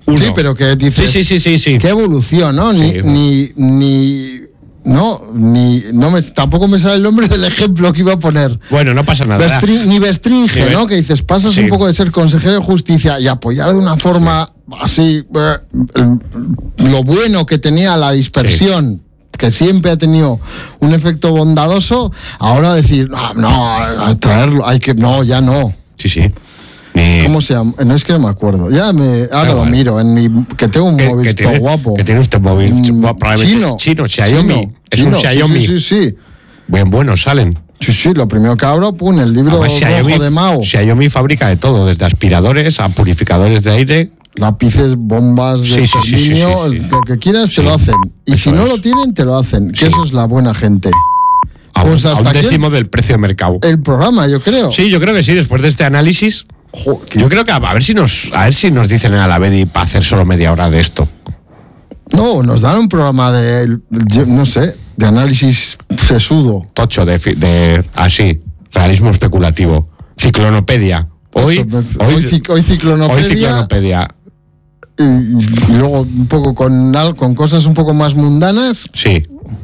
Uno. Sí, pero que dices... Sí, sí, sí, sí, sí. Qué evolución, ¿no? Ni, Sí. ni, ni, no, ni, no me, tampoco me sale el nombre del ejemplo que iba a poner. Bueno, no pasa nada. Bestrin- ni Bestringe, Ni ¿no? Be- Que dices, pasas Sí. un poco de ser consejero de justicia y apoyar de una forma así, eh, lo bueno que tenía la dispersión, que siempre ha tenido un efecto bondadoso, ahora decir, no, no, a traerlo, hay que, no, ya no. Sí, sí. Ni- ¿Cómo se llama? No es que no me acuerdo. Ya me, ahora Da lo igual. miro, en mi, que tengo un que, móvil que todo tiene, guapo. que tiene usted móvil Mm, probablemente chino. chino, Xiaomi. Chino, es chino, un sí, Xiaomi. Sí, sí, sí. Bien buenos salen. Sí, sí, lo primero que abro, pum, el libro Además, Xiaomi, rojo de Mao. Xiaomi fabrica de todo, desde aspiradores a purificadores de aire. Lápices, bombas de Sí, sí, sí, sí, exterminio, sí, sí. lo que quieras Sí, te lo hacen. Y eso si no es. lo tienen, te lo hacen. Que Sí. eso es la buena gente. A, Pues un, a hasta un aquí el- décimo del precio de mercado. El programa, yo creo. Sí, yo creo que sí, después de este análisis. Jo, que- Yo creo que a, a ver si nos a ver si nos dicen a la Bedi para hacer solo media hora de esto. No, nos dan un programa de, yo no sé, de análisis sesudo. Tocho de, fi- de así, realismo especulativo. Ciclonopedia. Hoy, Eso, pues, hoy, hoy, cic- hoy ciclonopedia. hoy ciclonopedia. Y, y luego un poco con, al- con cosas un poco más mundanas, Sí,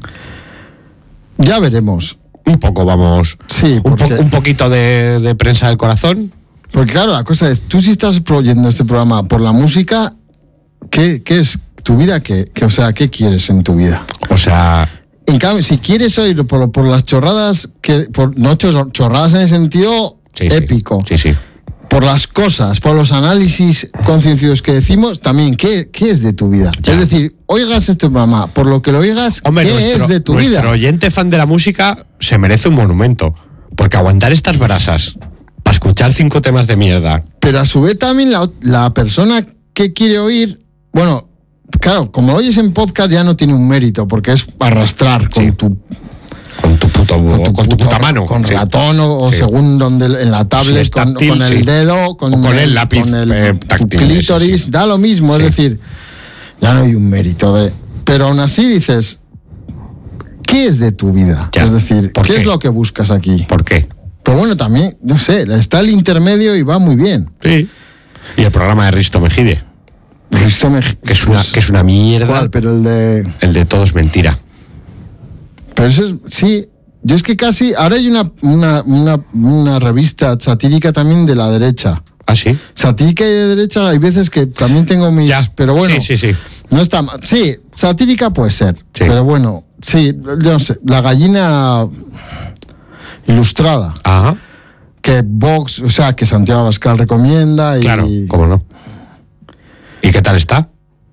ya veremos. un poco vamos. Sí, un, po- porque, un poquito de, de prensa del corazón. porque claro, la cosa es, tú si estás oyendo este programa por la música, ¿qué, qué es tu vida? ¿Qué, qué, o sea, ¿qué quieres en tu vida? O sea, En cambio, si quieres oír por, por las chorradas, que por, no chor- chorradas en el sentido sí, sí, épico, Sí, sí. por las cosas, por los análisis concienciados que decimos, también, ¿qué, qué es de tu vida? Ya. Es decir, oigas este programa, por lo que lo oigas, Hombre, ¿qué nuestro, es de tu nuestro vida? oyente fan de la música se merece un monumento. Porque aguantar estas brasas para escuchar cinco temas de mierda. Pero a su vez también la, la persona que quiere oír, bueno, claro, como lo oyes en podcast ya no tiene un mérito, porque es arrastrar con Sí. tu Con tu, puto, con tu, con tu puto- puta mano. con Sí. ratón o, o Sí. según donde en la Si tablet, es con, táctil, con el sí. dedo, con, O con el lápiz, con el eh, tu táctil, clítoris, eso sí. da lo mismo, Sí. es decir, ya no hay un mérito de. Pero aún así dices, ¿qué es de tu vida? Ya. Es decir, ¿Por ¿qué, qué? es lo que buscas aquí? ¿Por qué? Pero bueno, también, no sé, está el intermedio y va muy bien. Sí. Y el programa de Risto Mejide, Risto me- que es una, pues, que es una mierda. ¿cuál? Pero el de. El de todo es mentira. Pero eso es, sí. Yo es que casi. Ahora hay una, una, una, una revista satírica también de la derecha. ¿Ah, sí? Satírica y de derecha hay veces que también tengo mis. Ya. Pero bueno. Sí, sí, sí. No está mal. Sí, satírica puede ser. Sí. Pero bueno, sí, yo no sé. La gallina ilustrada. Ajá. Que Vox, o sea, que Santiago Abascal recomienda y. Claro, cómo no. ¿Y qué tal está?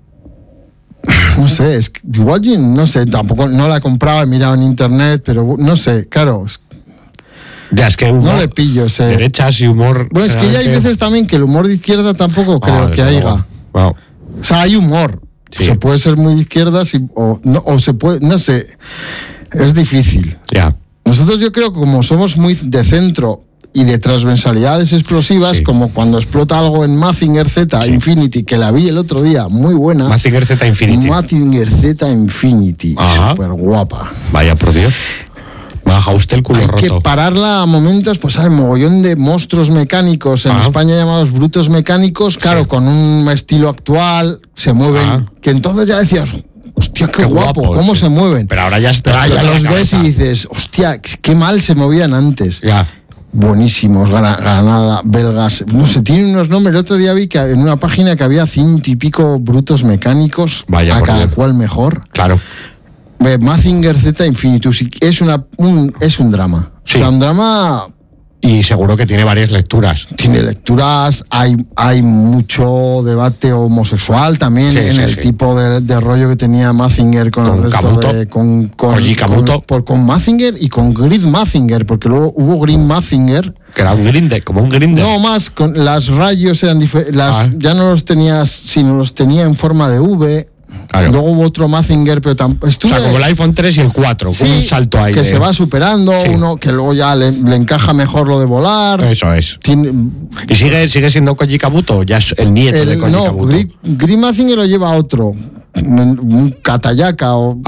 No sé, es que igual yo no sé, tampoco no la he comprado, he mirado en internet, pero no sé, claro, es- Ya, es que humor, no le pillo ese. derechas y humor. Bueno, es que ya hay generalmente- veces también que el humor de izquierda tampoco creo Ah, que desde haya. luego. Wow. O sea, hay humor. Sí. Se puede ser muy de izquierdas y- o, no, o se puede, no sé, es difícil. Ya. Nosotros yo creo que como somos muy de centro y de transversalidades explosivas, Sí. como cuando explota algo en Mazinger Z Sí. Infinity, que la vi el otro día, muy buena. Mazinger Z Infinity. Mazinger Z Infinity, Ajá. súper guapa. Vaya por Dios. Baja usted el culo Hay roto. que pararla a momentos, pues hay mogollón de monstruos mecánicos en Ah. España llamados brutos mecánicos, claro, Sí. con un estilo actual, se mueven, Ah. que entonces ya decías, hostia, qué, Qué guapo, guapo, cómo sí. se mueven. Pero ahora ya está. Pero ahora ya explota los la ves y cabeza. dices, hostia, qué mal se movían antes. Ya. Buenísimos, Gana- Granada, belgas, no sé, tienen unos nombres. El otro día vi que en una página que había ciento y pico brutos mecánicos, Vaya, a por cada Dios. cual mejor. Claro. Eh, Mazinger Z Infinitus y es una un, es un drama. Sí. O sea, un drama Y seguro que tiene varias lecturas. tiene lecturas, hay hay mucho debate homosexual también Sí, en sí, el sí. tipo de, de rollo que tenía Mazinger con, Con el resto Kabuto. de con con, Koji Kabuto. con, por- con Mazinger y con Grid Mazinger, porque luego hubo Green Mazinger. Que era un grinder, como un grinder. No más, con las rayos eran diferentes, Ah. ya no los tenías, sino los tenía en forma de V. Claro. Luego hubo otro Mazinger, pero tampoco. O sea, como el iPhone tres y el cuatro, con un salto ahí. que de- se va superando, Sí. uno que luego ya le, le encaja mejor lo de volar. Eso es. Tiene, ¿Y sigue, sigue siendo Koji Kabuto? Ya es el nieto de el, Koji no, Kabuto. Gri- Green Mazinger lo lleva otro, un un Katayaka o Ah,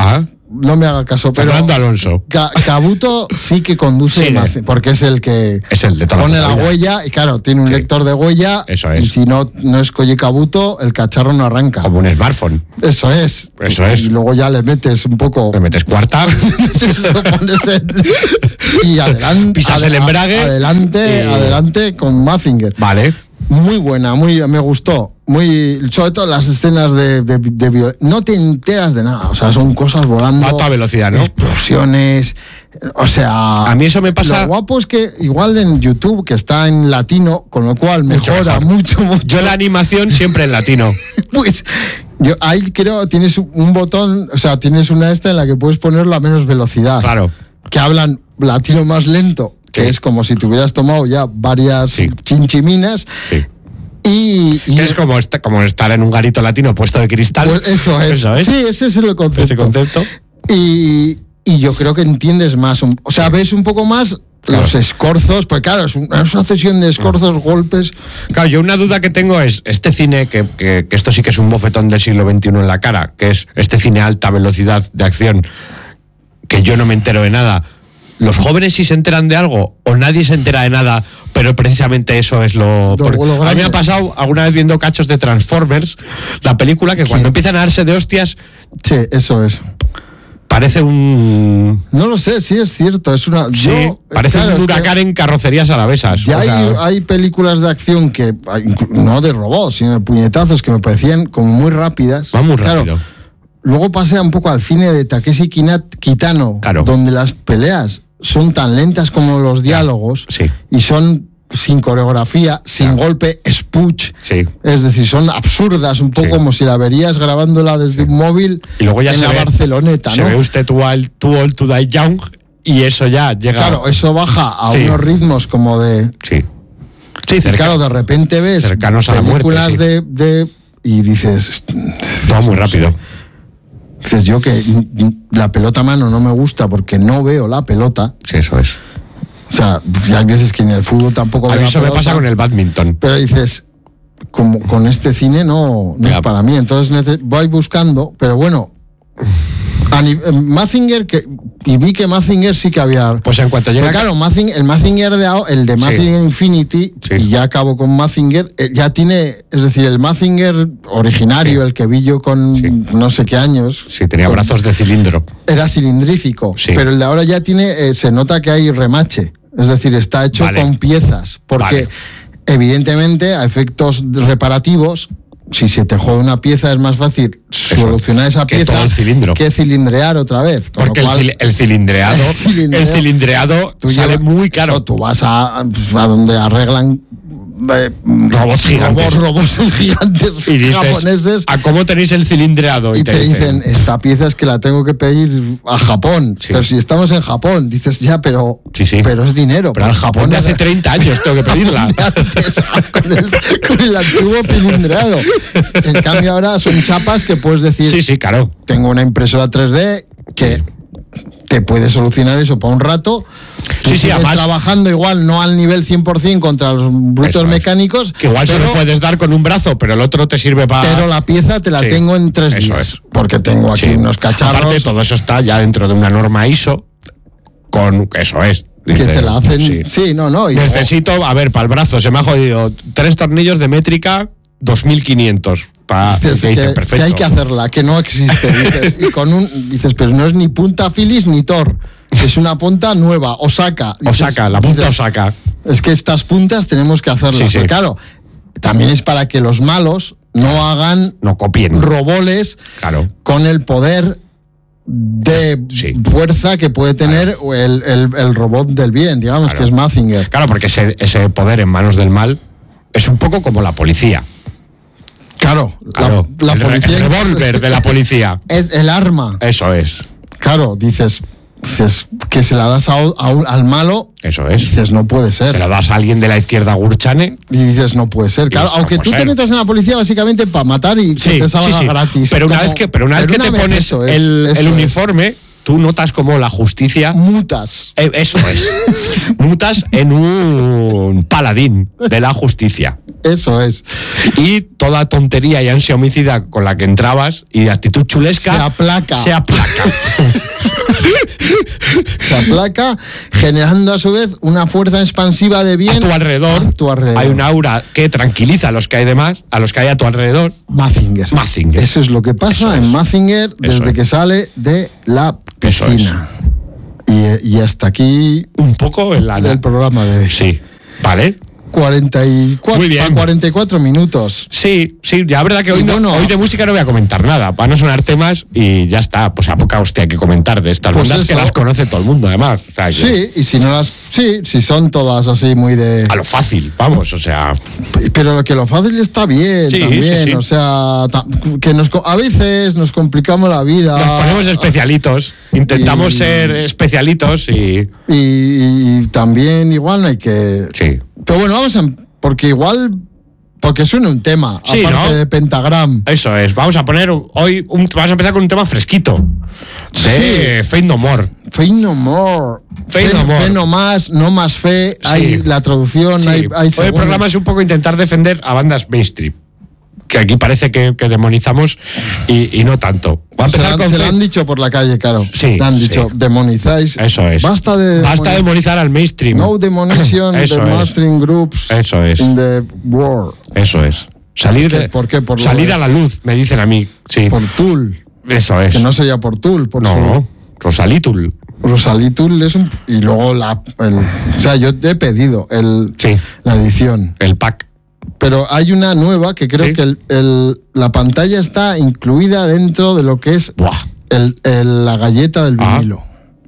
no me haga caso, pero Fernando Alonso. Ca- Kabuto sí que conduce, Sí, Mazi- porque es el que Es el de toda pone la la vida. huella y claro, tiene un Sí. lector de huella. Eso es. Y si no, no es Koji Kabuto, el cacharro no arranca. Como un smartphone. Eso es. Eso y, es. Y luego ya le metes un poco. Le metes cuarta. Eso pones en- y adelante. Pisas el embrague Adelante, y- adelante con Mazinger. Vale. Muy buena, muy, me gustó. Muy, sobre todo las escenas de, de, de viol- no te enteras de nada, o sea, son cosas volando. Va a toda velocidad, ¿no? Explosiones, o sea. A mí eso me pasa- Lo guapo es que igual en YouTube, que está en latino, con lo cual Mucho mejora mejor. mucho, mucho. Yo la animación siempre en latino. Pues yo ahí creo tienes un botón, o sea, tienes una esta en la que puedes ponerlo a menos velocidad. Claro. Que hablan latino más lento, que Sí. es como si te hubieras tomado ya varias Sí. chinchiminas. Sí. Y, y Que es como, esta- como estar en un garito latino puesto de cristal. pues eso es. Eso es. Sí, ese es el concepto. Ese concepto. Y, y yo creo que entiendes más, un- o sea, ves un poco más Claro. los escorzos, porque claro, es, un- es una sesión de escorzos, golpes. Claro, yo una duda que tengo es, este cine, que, que, que esto sí que es un bofetón del siglo veintiuno en la cara, que es este cine a alta velocidad de acción, que yo no me entero de nada. ¿Los jóvenes sí se enteran de algo o nadie se entera de nada, pero precisamente eso es lo... Lo- porque lo a mí grande. me ha pasado alguna vez viendo cachos de Transformers, la película, que cuando empiezan a darse de hostias Sí, eso es. parece un... No lo sé, sí es cierto, es una... Sí, yo- parece claro, un es que huracán en carrocerías alavesas. Ya o sea, hay, hay películas de acción que, no de robots, sino de puñetazos, que me parecían como muy rápidas. Va muy Claro, rápido. luego pasé un poco al cine de Takeshi Kinat- Kitano, Claro. donde las peleas son tan lentas como los diálogos Sí. y son sin coreografía, sin Claro. golpe, spuch. Sí. Es decir, son absurdas, un poco Sí. como si la verías grabándola desde un móvil Y luego ya en se la ve, Barceloneta, se ¿no? ve usted too old, too old to die young y eso ya llega... Claro, eso baja a Sí. unos ritmos como de... Sí. Sí, Y cerca- claro, de repente ves cercanos a la muerte, películas sí. de, de... Y dices... todo muy rápido. Dices yo que la pelota a mano no me gusta porque no veo la pelota. Sí, eso es. O sea, hay veces que en el fútbol tampoco A veo mí la eso me pelota, pasa con el badminton. Pero dices, como con este cine no, no Ya. es para mí. Entonces nece- voy buscando, pero bueno... A ni- eh, Mazinger, que, y vi que Mazinger sí que había... Pues en cuanto llega... Pero claro, Mazinger, el Mazinger de ahora, el de Mazinger Infinity, Sí. y ya acabo con Mazinger, eh, ya tiene, es decir, el Mazinger originario, Sí. el que vi yo con Sí. no sé qué años, Sí, tenía con- brazos de cilindro. era cilindrífico, Sí. pero el de ahora ya tiene, eh, se nota que hay remache, es decir, está hecho Vale. con piezas, porque Vale. evidentemente a efectos reparativos, si se te jode una pieza es más fácil solucionar esa que pieza todo el cilindro. que cilindrear otra vez. Con Porque lo el, cual, cil- el cilindreado, El cilindreo- el cilindreado tú sale llevas- muy caro. eso, tú vas a, pues, a donde arreglan eh, Robots gigantes. robots, robots gigantes Y dices, japoneses ¿a cómo tenéis el cilindreado? y te dicen, esta pieza es que la tengo que pedir a Japón. Sí. Pero si estamos en Japón, dices, ya, pero, Sí, sí. pero es dinero. pero al porque Japón de hace es- treinta años tengo que pedirla. antes, con, el, con el antiguo cilindreado. En cambio ahora son chapas que puedes decir, Sí, sí, claro. tengo una impresora tres D que te puede solucionar eso para un rato. Tú Sí, sí, sigues además- trabajando igual, no al nivel cien por ciento contra los brutos Eso es. mecánicos. Que igual se pero, lo puedes dar con un brazo, pero el otro te sirve para... pero la pieza te la Sí, tengo en tres eso días. es. Porque tengo aquí Sí. unos cacharros Aparte, todo eso está ya dentro de una norma I S O con... Eso es. que Dice, te la hacen. sí. Sí, no, no. Y luego- Necesito, a ver, para el brazo, se me ha jodido tres tornillos de métrica dos mil quinientos. Pa, dices que dice, que, perfecto. que hay que hacerla, que no existe. Dices, y con un, dices, pero no es ni punta Phillips ni Thor. Es una punta nueva, Osaka. Dices- Osaka, la punta dices, Osaka. Es que estas puntas tenemos que hacerlas. Sí, sí. Pero claro, también es para que los malos no hagan No copien. roboles Claro. con el poder de Sí. fuerza que puede tener el, el- el robot del bien, digamos, Claro. que es Mazinger. Claro, porque ese, ese poder en manos del mal es un poco como la policía. Claro, Claro, la, la el, re- policía el revólver de la policía. es el arma. Eso es. Claro, dices, dices que se la das a, a un- al malo, Eso es. dices, no puede ser. Se lo das a alguien de la izquierda Gurchane. Y dices, no puede ser. Claro, eso no aunque puede tú te ser. metas en la policía básicamente para matar y que Sí, te salga sí, sí. gratis. Pero una Como- vez que, pero una vez pero que te una vez pones eso es, el, eso el es. uniforme, tú notas como la justicia... Mutas. Eh, eso es. Mutas en un paladín de la justicia. Eso es. Y toda tontería y ansia homicida con la que entrabas y actitud chulesca... Se aplaca. Se aplaca. Se aplaca, generando a su vez una fuerza expansiva de bien a tu alrededor. A tu alrededor. Hay un aura que tranquiliza a los que hay demás, a los que hay a tu alrededor. Mazinger. Mazinger. Eso es lo que pasa Eso en es. Mazinger desde Eso es. que sale de la piscina. Y, y hasta aquí Un poco en la... el programa de hoy. Sí. Vale. cuarenta y cuatro, Muy bien. cuarenta y cuatro minutos. Sí, sí, ya es verdad que hoy, Y no- bueno, hoy de música no voy a comentar nada. Van a sonar temas y ya está. Pues a poca hostia hay que comentar de estas Pues bandas que eso. las conoce todo el mundo, además. O sea, que Sí, y si no las... Sí, si son todas así muy de... a lo fácil, vamos, o sea... Pero lo que lo fácil está bien Sí, también, sí, sí. o sea, ta- que nos co- a veces nos complicamos la vida. Nos ponemos especialitos, intentamos Y- ser especialitos y... Y, y también igual no hay que... Sí. Pero bueno, vamos a... Porque igual... Porque suena un tema, Sí, aparte ¿no? de Pentagram. Eso es, vamos a poner hoy, un, vamos a empezar con un tema fresquito. De Faith No More. Faith No More. Faith Fe- No More. Fe no más, no más fe. Sí. Hay la traducción, Sí. hay, hay Hoy el según- programa es un poco intentar defender a bandas mainstream. Que aquí parece que, que demonizamos y, y no tanto. Voy a Se, empezar la- con se lo Faith- han dicho por la calle, claro. Sí, Le han sí. dicho, demonizáis. Eso es. Basta de... Basta de demoni- demonizar al mainstream. No demonition Eso the es. mainstream groups Eso es. in the world. Eso es. Salir, ¿Por qué? de, ¿Por qué? Por lo salir de- a la luz, me dicen a mí. Sí. Por Tool. Eso es. Que no sería por Tool, por no, su... no. Rosalitul. Rosalí Tool es un... Y luego la... el- o sea, yo te he pedido el, Sí. la edición. El pack. Pero hay una nueva que creo Sí. que el, el- la pantalla está incluida dentro de lo que es Buah. el, el- la galleta del Ah. vinilo.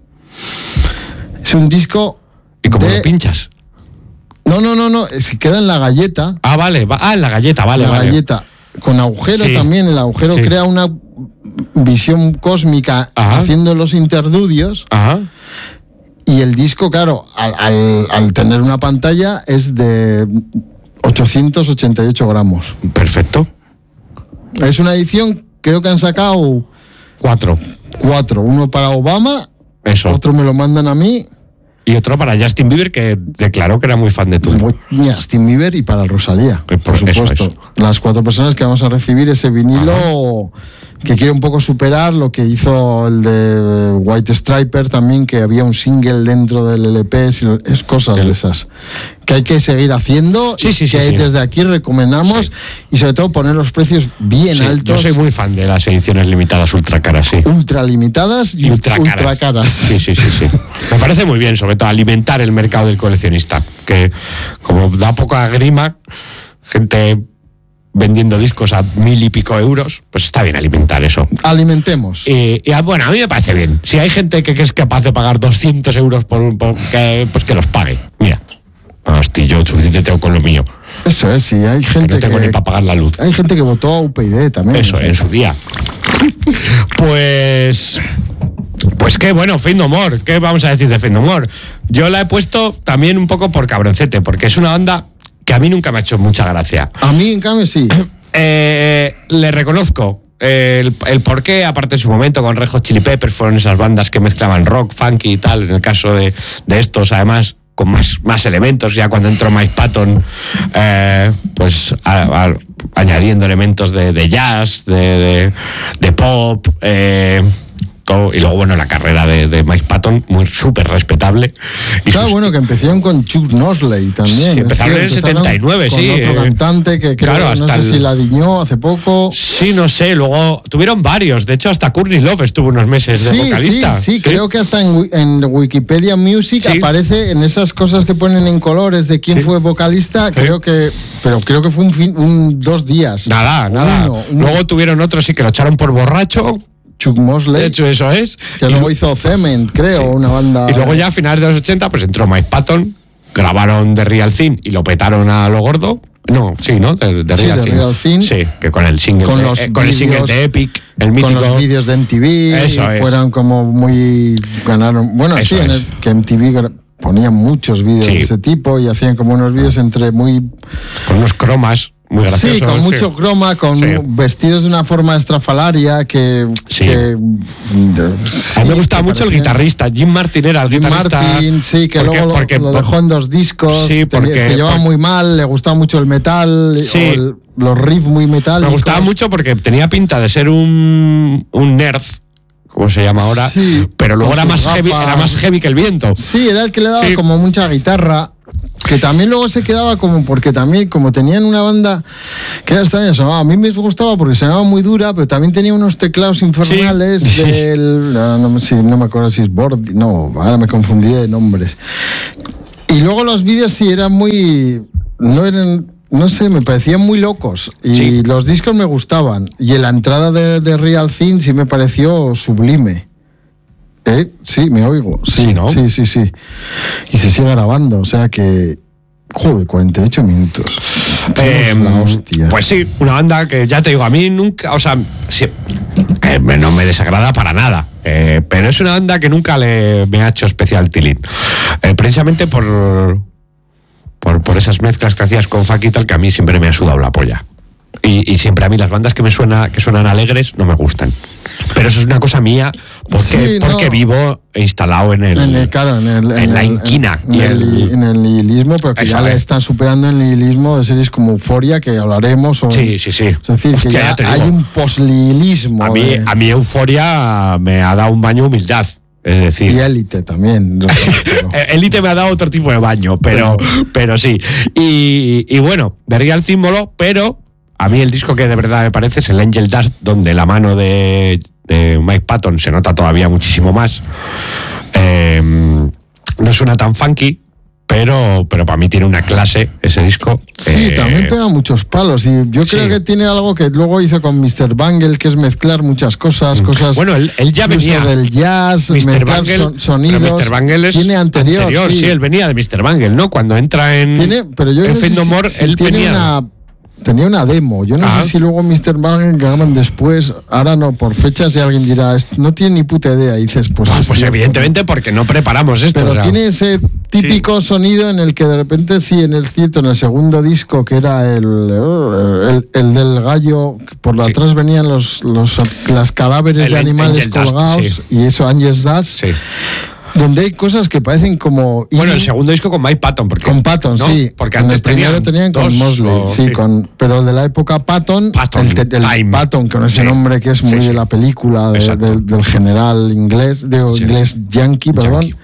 Es un disco... ¿Y cómo de- lo pinchas? No, no, no, no. Es que queda en la galleta. Ah, vale. va- Ah, en la galleta, vale, la vale. galleta. Con agujero Sí. también. El agujero Sí. crea una visión cósmica Ajá. haciendo los interludios. Ajá. Y el disco, claro, al, al- al tener una pantalla es de ochocientos ochenta y ocho gramos. Perfecto. Es una edición, creo que han sacado Cuatro. cuatro. Uno para Obama, Eso. otro me lo mandan a mí, Y otro para Justin Bieber, que declaró que era muy fan de tú. y a Justin Bieber y para Rosalía, Eh, por por- eso supuesto. es. Las cuatro personas que vamos a recibir ese vinilo que quiere un poco superar lo que hizo el de White Striper también, que había un single dentro del L P, si lo- es cosas de esas. Que hay que seguir haciendo, Sí, sí, y sí, que sí. desde aquí recomendamos, Sí. y sobre todo poner los precios bien Sí, altos. yo soy muy fan de las ediciones limitadas ultra caras, sí. Ultra limitadas y, Y ultra caras. ultra caras. Sí, sí, sí, sí. Me parece muy bien, sobre todo, alimentar el mercado del coleccionista. Que como da poca grima, gente vendiendo discos a mil y pico euros, pues está bien alimentar eso. Alimentemos. Y, y, bueno, a mí me parece bien. Si hay gente que, que es capaz de pagar doscientos euros por un... por- que, pues que los pague. Mira. Hostia, yo suficiente tengo con lo mío. Eso es, sí, hay Que gente no tengo que, ni para pagar la luz. hay gente que votó a U P y D también. Eso, o sea. en su día. Pues... Pues qué bueno, Faith No More. ¿Qué vamos a decir de Faith No More? Yo la he puesto también un poco por cabroncete, porque es una banda que a mí nunca me ha hecho mucha gracia. A mí, en cambio, sí. Eh, le reconozco el, el por qué, aparte en su momento con Red Hot Chili Peppers, fueron esas bandas que mezclaban rock, funky y tal. En el caso de, de estos, además, con más, más elementos, ya cuando entró Mike Patton, eh, pues a- a- añadiendo elementos de, de jazz, de, de, de pop, eh, todo. Y luego, bueno, la carrera de, de Mike Patton, muy súper respetable. Y Claro, sus- bueno, que empezaron con Chuck Nosley también. Sí, Es empezaron que en el setenta y nueve, con sí, otro eh. cantante que creo, Claro, no hasta sé el- si la diñó hace poco. Sí, no sé, luego tuvieron varios. De hecho, hasta Courtney Love estuvo unos meses de Sí, vocalista. sí, sí, creo que hasta en, Wi- en Wikipedia Music Sí. aparece en esas cosas que ponen en colores de quién Sí. fue vocalista, creo que, pero creo que fue un, fin, un dos días. Nada, O nada. uno, uno. Luego tuvieron otros sí que lo echaron por borracho. Chuck Mosley, De hecho, eso es. que Y luego lu- hizo Cement, creo, Sí. una banda. Y luego ya a finales de los ochenta, pues entró Mike Patton, grabaron The Real Thing y lo petaron a lo gordo. No, sí, ¿no? The, The Sí, Real, The Thing. Real Thing. Sí, que con el single, Con de, los eh, con el single vídeos- de Epic, el con mítico. los vídeos de M T V, Eso es. fueron como muy ganaron, bueno, Eso sí, en es. el, que M T V gra- ponía muchos vídeos Sí. de ese tipo y hacían como unos vídeos entre muy Con unos cromas muy graciosos. Sí, con sí. mucho croma, con Sí. vestidos de una forma estrafalaria que... Sí. que A mí me sí, gustaba que mucho el parecían- guitarrista. Jim Martin era el Jim guitarrista. Martin, sí, que porque- luego lo, porque- lo dejó en dos discos. Sí, porque- tenía- se llevaba porque- muy mal, le gustaba mucho el metal, Sí. o el- los riffs muy metálicos. Me gustaba mucho porque tenía pinta de ser un, un nerd, como se llama ahora, Sí, pero luego con era sus más, heavy, gafas. era más heavy que el viento. Sí, era el que le daba Sí. como mucha guitarra. Que también luego se quedaba como, porque también, como tenían una banda que era extraña, sonaba, a mí me gustaba porque sonaba muy dura, pero también tenía unos teclados infernales Sí. del. No, no, sí, no me acuerdo si es Bordi, no, ahora me confundí de nombres. Y luego los vídeos sí eran muy. No eran. No sé, me parecían muy locos. Y Sí. los discos me gustaban. Y en la entrada de, de Real Thing sí me pareció sublime. ¿Eh? Sí, me oigo. Sí, Sí, ¿no? sí, sí, sí. Y se sigue grabando, o sea que. Joder, cuarenta y ocho minutos. Eh, Somos la hostia. Pues sí, una banda que ya te digo, a mí nunca, o sea, sí, eh, me- no me desagrada para nada, eh, pero es una banda que nunca le, me ha hecho especial tilín. Eh, precisamente por, por, por esas mezclas que hacías con Funk y tal, que a mí siempre me ha sudado la polla. Y, y siempre a mí las bandas que me suena, que suenan alegres no me gustan. Pero eso es una cosa mía porque, Sí, no. porque vivo instalado en el, En el, claro, en, el, en la el- inquina En, y el, el- en el nihilismo, pero que Eso ya le es. están superando el nihilismo de series como Euforia, que hablaremos. O, Sí, sí, sí. Es decir, Hostia, que ya, ya te hay digo. un posnihilismo. A mí, de- a mí Euforia me ha dado un baño de humildad. Es decir, Y Élite también. Pero- Eh, Elite me ha dado otro tipo de baño, pero, pero sí. Y, y bueno, de Real Símbolo, pero a mí el disco que de verdad me parece es el Angel Dust, donde la mano de, de Mike Patton se nota todavía muchísimo más. Eh, no suena tan funky, pero, pero para mí tiene una clase ese disco. Sí, Eh, también pega muchos palos. Y yo creo sí. que tiene algo que luego hizo con mister Bangle, que es mezclar muchas cosas, cosas. Bueno, él, él ya incluso venía. del jazz, mister mezclar Bangle, son- sonidos. pero mister Bangle es tiene anterior, sí. él venía de mister Bangle, ¿no? Cuando entra en, Tiene, pero yo en no sé Fate No si- More, si él tiene venía. una, tenía una demo. Yo no Ah. sé si luego mister Bangle graban después. Ahora no, por fechas, y alguien dirá, "Est- no tiene ni puta idea". Y dices, pues. Ah, es pues cierto. evidentemente porque no preparamos esto. Pero o sea. tiene ese típico sonido en el que de repente, sí, en el cierto, en el segundo disco, que era el, el, el del gallo, que por Sí. atrás venían los, los las cadáveres El de animales Angel Dust, colgados, sí. y eso, Angel's Dust, Sí. donde hay cosas que parecen como. Bueno, el indie, segundo disco con Mike Patton. Porque, con Patton, ¿no? sí. Porque En antes el primero tenían, tenían con dos, Mosley, o- sí, con, pero de la época Patton, Patton, el, que- el Time. Patton, con ese Sí. nombre que es muy Sí, sí. de la película, de- Exacto. del, del general inglés, de Sí. inglés yankee, perdón. Yankee.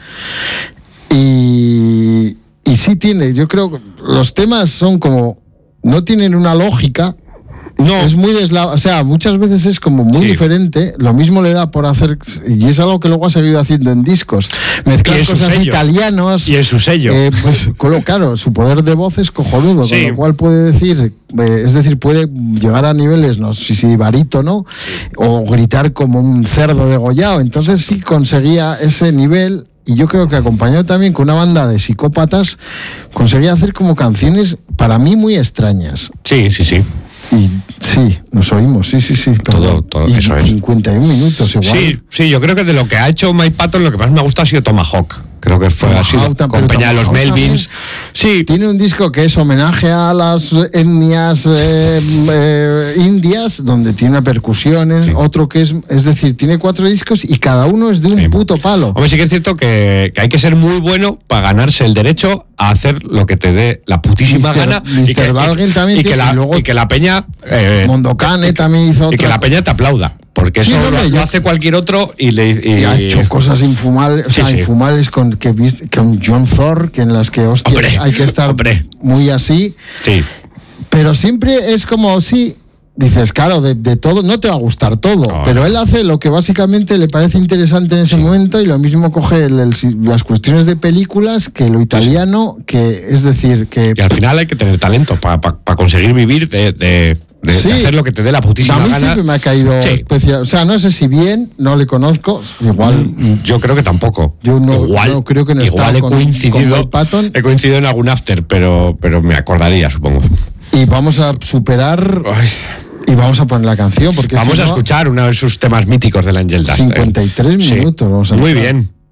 Y, y sí tiene, yo creo que los temas son como, no tienen una lógica. No, Es muy desla... O sea, muchas veces es como muy Sí. diferente. Lo mismo le da por hacer. Y es algo que luego ha seguido haciendo en discos. Mezclar Y en su cosas sello. italianos. y en su sello. Eh, pues con- claro, su poder de voz es cojonudo, Sí. con lo cual puede decir, eh, es decir, puede llegar a niveles, no sé si barítono, o gritar como un cerdo degollado. Entonces sí conseguía ese nivel. Y yo creo que acompañado también con una banda de psicópatas, conseguía hacer como canciones para mí muy extrañas. sí, sí, sí. Y sí, nos oímos, sí, sí, sí. Todo- perdón. todo y eso es. cincuenta y un minutos igual. Sí, sí, yo creo que de lo que ha hecho Mike Patton, lo que más me ha gustado ha sido Tomahawk. Creo que fue así, Tomahawk tam- con pero Peña de los Tomahawk Melvins. Sí, Tiene un disco que es homenaje a las etnias eh, eh, indias, donde tiene percusiones, Sí. otro que es, es decir, tiene cuatro discos y cada uno es de un Sí. puto palo. hombre, sí que es cierto que, que hay que ser muy bueno para ganarse el derecho a hacer lo que te dé la putísima mister gana. mister y que, Valgren también y que tiene- la, y luego- y que la peña. eh, Mondokane también hizo y que otra- la peña te aplauda. Porque Sí, eso hombre, lo, lo yo- hace cualquier otro y le. y- Y ha hecho cosas infumables, o Sí, sea, sí. infumables con, que, vis- con John Thor, que en las que, hostia, Hombre, hay que estar hombre. muy así. Sí. Pero siempre es como, sí, dices, claro, de, de todo, no te va a gustar todo, No, pero no. él hace lo que básicamente le parece interesante en ese momento, y lo mismo coge el- el- las cuestiones de películas que lo italiano, que es decir, que... Y al final hay que tener talento para conseguir vivir de, de, de- Sí. de hacer lo que te dé la a putísima mí gana. siempre me ha caído Sí. especial, o sea, no sé si bien, no le conozco, igual... Mm, Yo creo que tampoco. Yo no- igual, no creo que no igual estaba he con- coincidido, con Mike Patton. he coincidido en algún after, pero, pero me acordaría, supongo. Y vamos a superar Ay, y vamos a poner la canción, porque vamos si a no, escuchar uno de sus temas míticos del Angel Dust. ¿eh? cincuenta y tres Sí. minutos vamos a Muy escuchar. bien.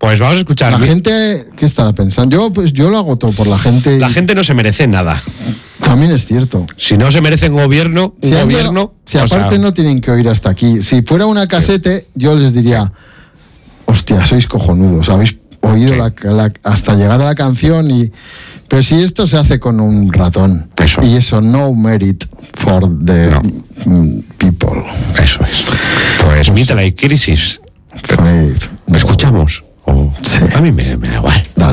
Pues vamos a escuchar. La gente, ¿qué estará pensando? Yo, pues, yo lo hago todo por la gente. La gente no se merece nada. También es cierto. Si no se merecen gobierno, un Si, han gobierno... llegado- si o aparte sea, no tienen que oír hasta aquí. Si fuera una casete, yo les diría, hostia, sois cojonudos, habéis oído Sí. la, la- hasta llegar a la canción y... Pero si esto se hace con un ratón, Eso. y eso, no merit for the No. mm, people. Eso es. Pues Midlife Crisis. Fue- ¿Lo escuchamos? O- Sí. A mí me, me da igual. Dale.